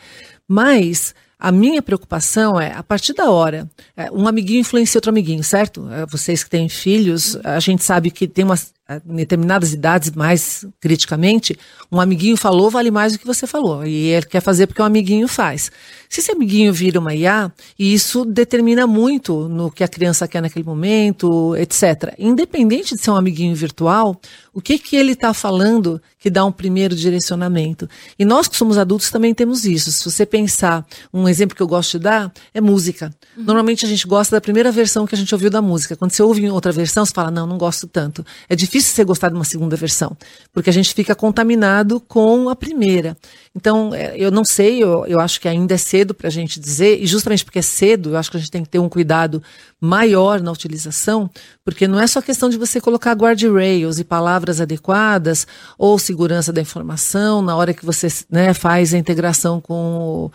Mas a minha preocupação é, a partir da hora, um amiguinho influencia outro amiguinho, certo? Vocês que têm filhos, a gente sabe que tem em determinadas idades, mais criticamente, um amiguinho falou vale mais do que você falou. E ele quer fazer porque o amiguinho faz. Se esse amiguinho vira uma IA, isso determina muito no que a criança quer naquele momento, etc. Independente de ser um amiguinho virtual, o que ele está falando que dá um primeiro direcionamento? E nós que somos adultos também temos isso. Se você pensar, um exemplo que eu gosto de dar é música. Normalmente a gente gosta da primeira versão que a gente ouviu da música. Quando você ouve outra versão, você fala, não gosto tanto. É difícil você gostar de uma segunda versão, porque a gente fica contaminado com a primeira. Então, eu não sei, eu acho que ainda é cedo para a gente dizer, e justamente porque é cedo, eu acho que a gente tem que ter um cuidado maior na utilização, porque não é só questão de você colocar guardrails e palavras adequadas, ou segurança da informação, na hora que você faz a integração com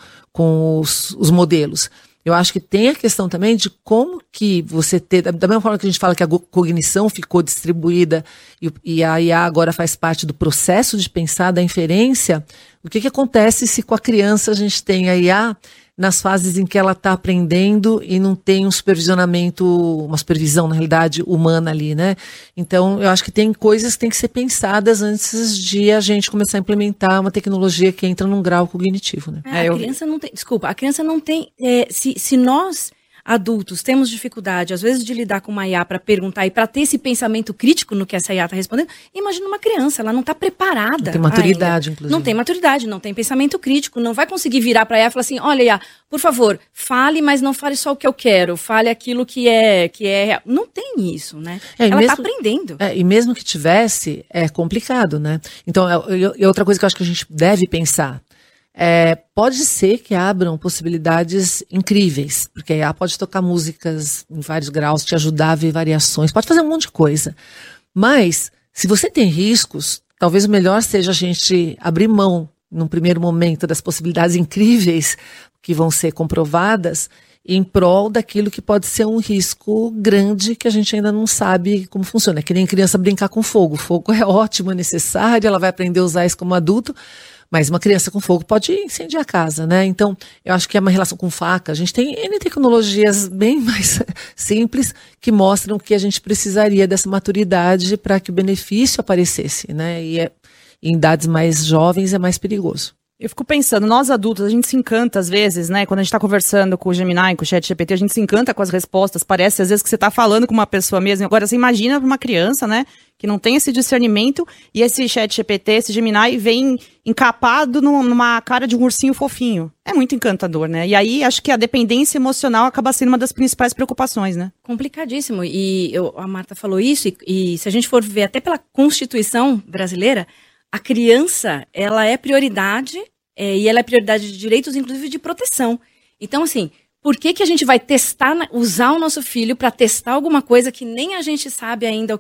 os modelos. Eu acho que tem a questão também de como que você ter, da mesma forma que a gente fala que a cognição ficou distribuída e a IA agora faz parte do processo de pensar, da inferência, o que acontece se com a criança a gente tem a IA nas fases em que ela está aprendendo e não tem uma supervisão, na realidade, humana ali, né? Então, eu acho que tem coisas que têm que ser pensadas antes de a gente começar a implementar uma tecnologia que entra num grau cognitivo, né? A criança não tem, se nós adultos temos dificuldade, às vezes, de lidar com uma IA para perguntar e para ter esse pensamento crítico no que essa IA está respondendo, imagina uma criança, ela não está preparada. Não tem maturidade, ainda. Inclusive. Não tem maturidade, não tem pensamento crítico, não vai conseguir virar para a IA e falar assim, olha, IA, por favor, fale, mas não fale só o que eu quero, fale aquilo que é real. Não tem isso, né? Ela está aprendendo. E mesmo que tivesse, é complicado, né? Então, outra coisa que eu acho que a gente deve pensar, pode ser que abram possibilidades incríveis, porque a IA pode tocar músicas em vários graus, te ajudar a ver variações, pode fazer um monte de coisa. Mas, se você tem riscos, talvez o melhor seja a gente abrir mão, num primeiro momento, das possibilidades incríveis que vão ser comprovadas, em prol daquilo que pode ser um risco grande que a gente ainda não sabe como funciona. É que nem criança brincar com fogo. Fogo é ótimo, é necessário, ela vai aprender a usar isso como adulto, Mas uma criança com fogo pode incendiar a casa, né? Então, eu acho que é uma relação com faca. A gente tem N tecnologias bem mais simples que mostram que a gente precisaria dessa maturidade para que o benefício aparecesse, né? E em idades mais jovens é mais perigoso. Eu fico pensando, nós adultos, a gente se encanta às vezes, né? Quando a gente tá conversando com o Gemini, com o ChatGPT, a gente se encanta com as respostas. Parece às vezes que você tá falando com uma pessoa mesmo. Agora, você imagina uma criança, né? Que não tem esse discernimento e esse ChatGPT, esse Gemini, vem encapado numa cara de um ursinho fofinho. É muito encantador, né? E aí, acho que a dependência emocional acaba sendo uma das principais preocupações, né? Complicadíssimo. E a Marta falou isso, e se a gente for ver até pela Constituição brasileira, a criança, ela é prioridade, e ela é prioridade de direitos, inclusive de proteção. Então, assim, por que a gente vai usar o nosso filho para testar alguma coisa que nem a gente sabe ainda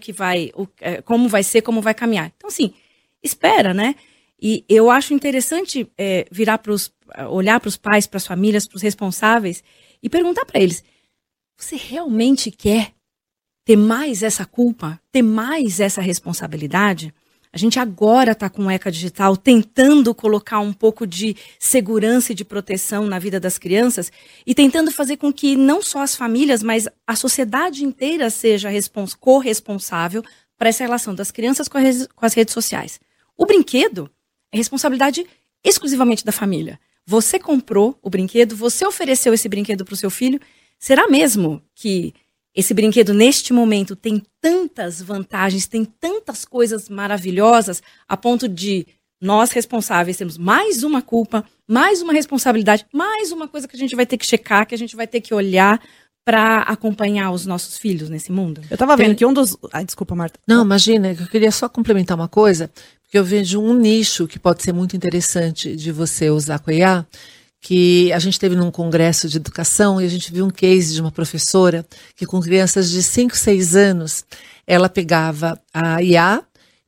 como vai ser, como vai caminhar? Então, assim, espera, né? E eu acho interessante olhar para os pais, para as famílias, para os responsáveis e perguntar para eles, você realmente quer ter mais essa culpa, ter mais essa responsabilidade? A gente agora está com o ECA Digital tentando colocar um pouco de segurança e de proteção na vida das crianças e tentando fazer com que não só as famílias, mas a sociedade inteira seja corresponsável para essa relação das crianças com as redes sociais. O brinquedo é responsabilidade exclusivamente da família. Você comprou o brinquedo, você ofereceu esse brinquedo para o seu filho. Será mesmo que esse brinquedo, neste momento, tem tantas vantagens, tem tantas coisas maravilhosas, a ponto de nós, responsáveis, temos mais uma culpa, mais uma responsabilidade, mais uma coisa que a gente vai ter que checar, que a gente vai ter que olhar para acompanhar os nossos filhos nesse mundo? Eu tava vendo que um dos... Ai, desculpa, Marta. Não, imagina, eu queria só complementar uma coisa, porque eu vejo um nicho que pode ser muito interessante de você usar com a IA, que a gente teve num congresso de educação e a gente viu um case de uma professora que com crianças de 5, 6 anos, ela pegava a IA,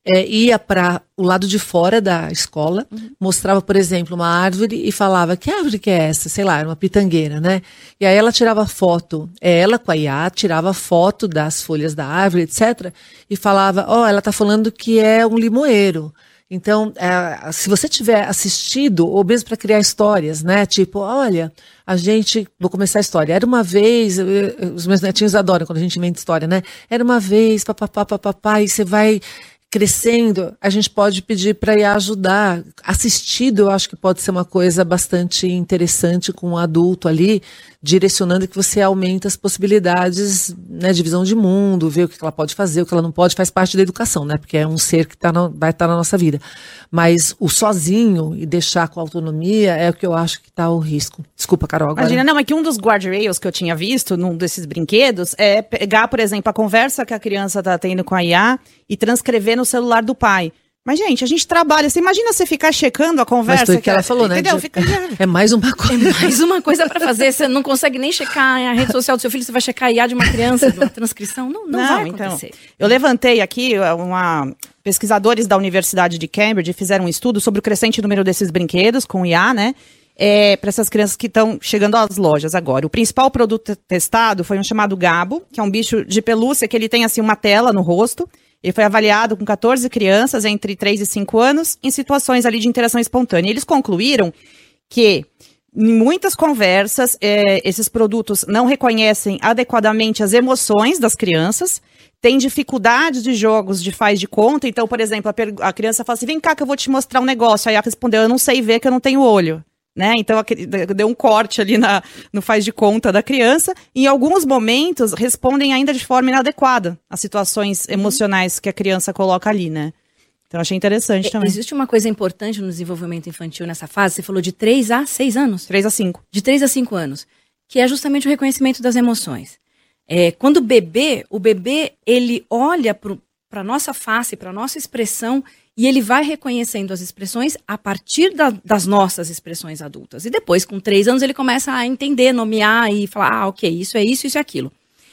ia para o lado de fora da escola, mostrava, por exemplo, uma árvore e falava, que árvore que é essa? Sei lá, era uma pitangueira, né? E aí ela tirava foto, ela com a IA, tirava foto das folhas da árvore, etc. E falava, ela tá falando que é um limoeiro. Então, se você tiver assistido, ou mesmo para criar histórias, né? Tipo, olha, vou começar a história. Era uma vez, os meus netinhos adoram quando a gente inventa história, né? Era uma vez, papapá, e você vai crescendo, a gente pode pedir para ir ajudar. Assistido, eu acho que pode ser uma coisa bastante interessante com um adulto ali, direcionando que você aumenta as possibilidades, né, de visão de mundo, ver o que ela pode fazer, o que ela não pode, faz parte da educação, né, porque é um ser que vai estar na nossa vida. Mas o sozinho e deixar com autonomia é o que eu acho que está o risco. Desculpa, Carol, agora. Imagina, não, é que um dos guardrails que eu tinha visto num desses brinquedos é pegar, por exemplo, a conversa que a criança está tendo com a IA e transcrever no celular do pai. Mas, gente, a gente trabalha. Você imagina você ficar checando a conversa? Mas foi o que ela falou, né? Entendeu? É mais uma coisa. É mais uma coisa para fazer. Você não consegue nem checar a rede social do seu filho, você vai checar a IA de uma criança, de uma transcrição. Não vai acontecer. Então, eu levantei aqui pesquisadores da Universidade de Cambridge fizeram um estudo sobre o crescente número desses brinquedos com IA, né? Para essas crianças que estão chegando às lojas agora. O principal produto testado foi um chamado Gabo, que é um bicho de pelúcia que ele tem assim uma tela no rosto. Ele foi avaliado com 14 crianças entre 3 e 5 anos em situações ali de interação espontânea. Eles concluíram que em muitas conversas esses produtos não reconhecem adequadamente as emoções das crianças, tem dificuldade de jogos de faz de conta. Então, por exemplo, a criança fala assim, vem cá que eu vou te mostrar um negócio. Aí ela respondeu, eu não sei ver que eu não tenho olho. Né? Então, deu um corte ali no faz de conta da criança. E em alguns momentos, respondem ainda de forma inadequada às situações emocionais que a criança coloca ali, né? Então, achei interessante também. Existe uma coisa importante no desenvolvimento infantil nessa fase, você falou de 3 a 6 anos? 3 a 5. De 3 a 5 anos, que é justamente o reconhecimento das emoções. Quando o bebê, ele olha para a nossa face, para a nossa expressão, e ele vai reconhecendo as expressões a partir das nossas expressões adultas. E depois, com 3 anos, ele começa a entender, nomear e falar, ok, isso é isso, isso é aquilo.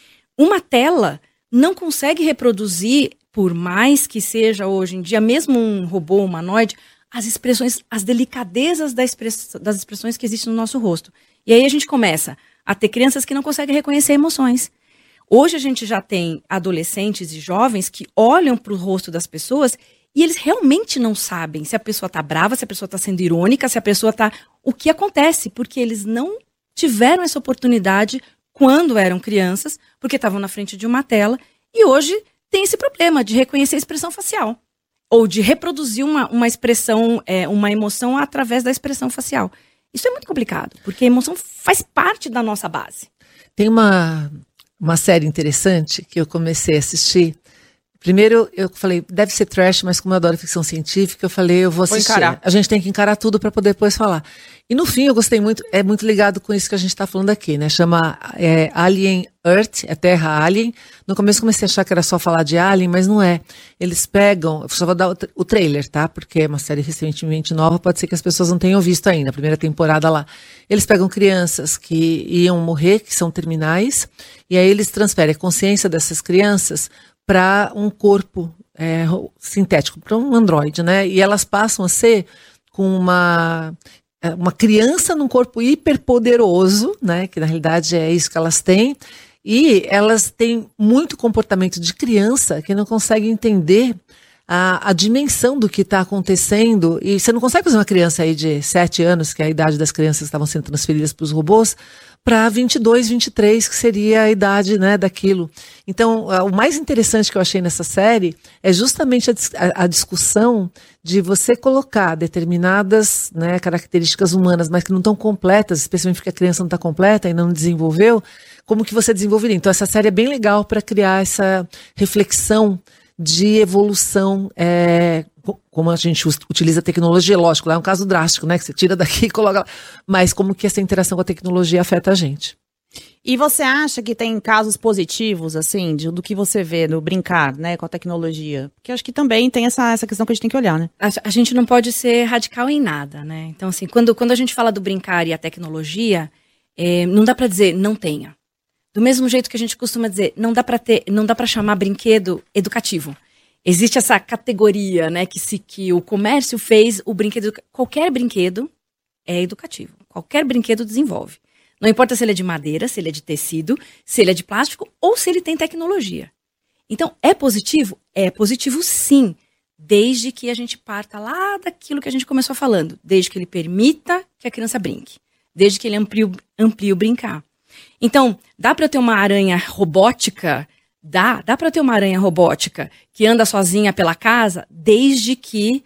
Uma tela não consegue reproduzir, por mais que seja hoje em dia, mesmo um robô humanoide, as expressões, as delicadezas das expressões que existem no nosso rosto. E aí a gente começa a ter crianças que não conseguem reconhecer emoções. Hoje a gente já tem adolescentes e jovens que olham para o rosto das pessoas E eles realmente não sabem se a pessoa está brava, se a pessoa está sendo irônica, se a pessoa está... O que acontece? Porque eles não tiveram essa oportunidade quando eram crianças, porque estavam na frente de uma tela, e hoje tem esse problema de reconhecer a expressão facial, ou de reproduzir uma expressão, uma emoção através da expressão facial. Isso é muito complicado, porque a emoção faz parte da nossa base. Tem uma série interessante que eu comecei a assistir. Primeiro, eu falei, deve ser trash, mas como eu adoro ficção científica, eu falei, eu vou assistir. A gente tem que encarar tudo para poder depois falar. E no fim, eu gostei muito, é muito ligado com isso que a gente está falando aqui, né? Chama Alien Earth, é Terra Alien. No começo comecei a achar que era só falar de Alien, mas não é. Eles pegam, eu só vou dar o trailer, tá? Porque é uma série recentemente nova, pode ser que as pessoas não tenham visto ainda, a primeira temporada lá. Eles pegam crianças que iam morrer, que são terminais, e aí eles transferem a consciência dessas crianças para um corpo sintético, para um androide, né? E elas passam a ser com uma criança num corpo hiperpoderoso, né? Que na realidade é isso que elas têm. E elas têm muito comportamento de criança que não consegue entender a dimensão do que está acontecendo. E você não consegue fazer uma criança aí de 7 anos, que é a idade das crianças que estavam sendo transferidas para os robôs, para 22, 23, que seria a idade, né, daquilo. Então, o mais interessante que eu achei nessa série é justamente a discussão de você colocar determinadas, né, características humanas, mas que não estão completas, especialmente porque a criança não está completa e não desenvolveu, como que você desenvolveria. Então, essa série é bem legal para criar essa reflexão de evolução, como a gente utiliza a tecnologia, lógico, lá é um caso drástico, né, que você tira daqui e coloca lá, mas como que essa interação com a tecnologia afeta a gente. E você acha que tem casos positivos, assim, do que você vê no brincar, né, com a tecnologia? Porque acho que também tem essa questão que a gente tem que olhar, né? A gente não pode ser radical em nada, né? Então, assim, quando a gente fala do brincar e a tecnologia, não dá para dizer não tenha. Do mesmo jeito que a gente costuma dizer, não dá para chamar brinquedo educativo. Existe essa categoria, né, que o comércio fez, o brinquedo, qualquer brinquedo é educativo. Qualquer brinquedo desenvolve. Não importa se ele é de madeira, se ele é de tecido, se ele é de plástico ou se ele tem tecnologia. Então, é positivo? É positivo sim, desde que a gente parta lá daquilo que a gente começou falando, desde que ele permita que a criança brinque, desde que ele amplie o brincar. Então, dá para eu ter uma aranha robótica? Dá para eu ter uma aranha robótica que anda sozinha pela casa, desde que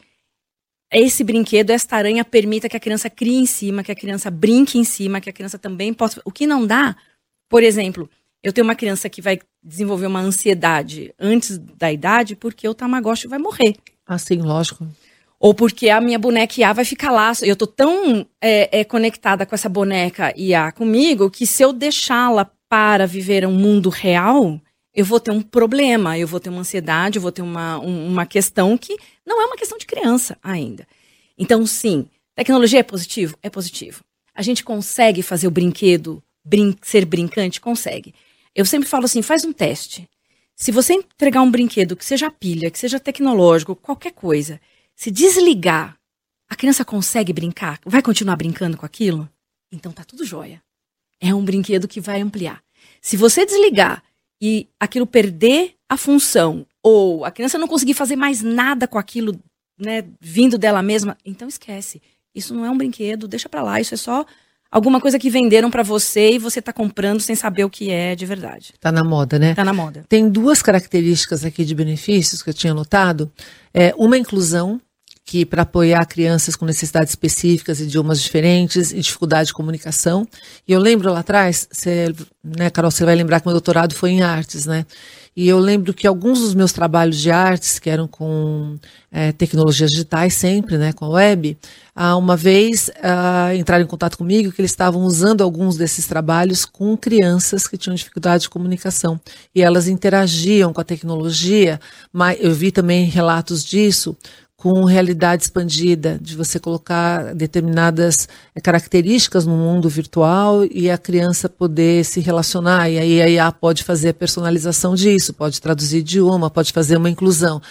esse brinquedo, esta aranha, permita que a criança crie em cima, que a criança brinque em cima, que a criança também possa... O que não dá, por exemplo, eu tenho uma criança que vai desenvolver uma ansiedade antes da idade porque o Tamagotchi vai morrer. Ah, sim, lógico. Ou porque a minha boneca IA vai ficar lá. Eu tô tão conectada com essa boneca IA comigo que se eu deixá-la para viver um mundo real, eu vou ter um problema, eu vou ter uma ansiedade, eu vou ter uma questão que não é uma questão de criança ainda. Então, sim, tecnologia é positivo? É positivo. A gente consegue fazer o brinquedo ser brincante? Consegue. Eu sempre falo assim, faz um teste. Se você entregar um brinquedo que seja pilha, que seja tecnológico, qualquer coisa, se desligar, a criança consegue brincar? Vai continuar brincando com aquilo? Então tá tudo jóia. É um brinquedo que vai ampliar. Se você desligar e aquilo perder a função, ou a criança não conseguir fazer mais nada com aquilo, né, vindo dela mesma, então esquece. Isso não é um brinquedo, deixa pra lá, isso é só alguma coisa que venderam pra você e você tá comprando sem saber o que é de verdade. Tá na moda, né? Tá na moda. Tem 2 características aqui de benefícios que eu tinha notado. Uma inclusão, que para apoiar crianças com necessidades específicas, idiomas diferentes e dificuldade de comunicação. E eu lembro lá atrás, né, Carol, você vai lembrar que meu doutorado foi em artes, né? E eu lembro que alguns dos meus trabalhos de artes, que eram com tecnologias digitais sempre, né, com a web, uma vez entraram em contato comigo que eles estavam usando alguns desses trabalhos com crianças que tinham dificuldade de comunicação. E elas interagiam com a tecnologia, mas eu vi também relatos disso, com realidade expandida, de você colocar determinadas características no mundo virtual e a criança poder se relacionar. E aí a IA pode fazer a personalização disso, pode traduzir idioma, pode fazer uma inclusão.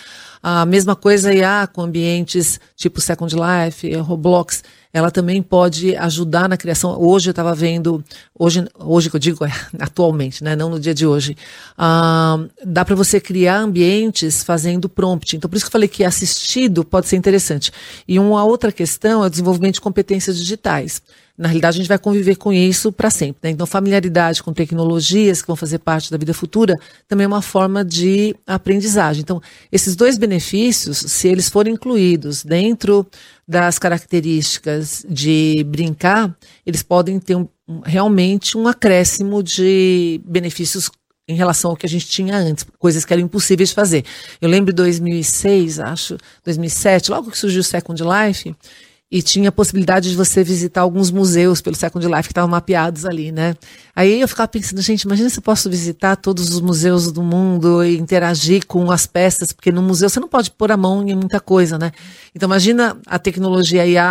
A mesma coisa IA com ambientes tipo Second Life, Roblox, ela também pode ajudar na criação. Hoje eu estava vendo, hoje que eu digo atualmente, né, não no dia de hoje, dá para você criar ambientes fazendo prompt. Então por isso que eu falei que assistido pode ser interessante. E uma outra questão é o desenvolvimento de competências digitais. Na realidade, a gente vai conviver com isso para sempre, né? Então, familiaridade com tecnologias que vão fazer parte da vida futura também é uma forma de aprendizagem. Então, esses dois benefícios, se eles forem incluídos dentro das características de brincar, eles podem ter realmente um acréscimo de benefícios em relação ao que a gente tinha antes, coisas que eram impossíveis de fazer. Eu lembro de 2006, 2007, logo que surgiu o Second Life, e tinha a possibilidade de você visitar alguns museus pelo Second Life que estavam mapeados ali, né? Aí eu ficava pensando, gente, imagina se eu posso visitar todos os museus do mundo e interagir com as peças, porque no museu você não pode pôr a mão em muita coisa, né? Então imagina a tecnologia IA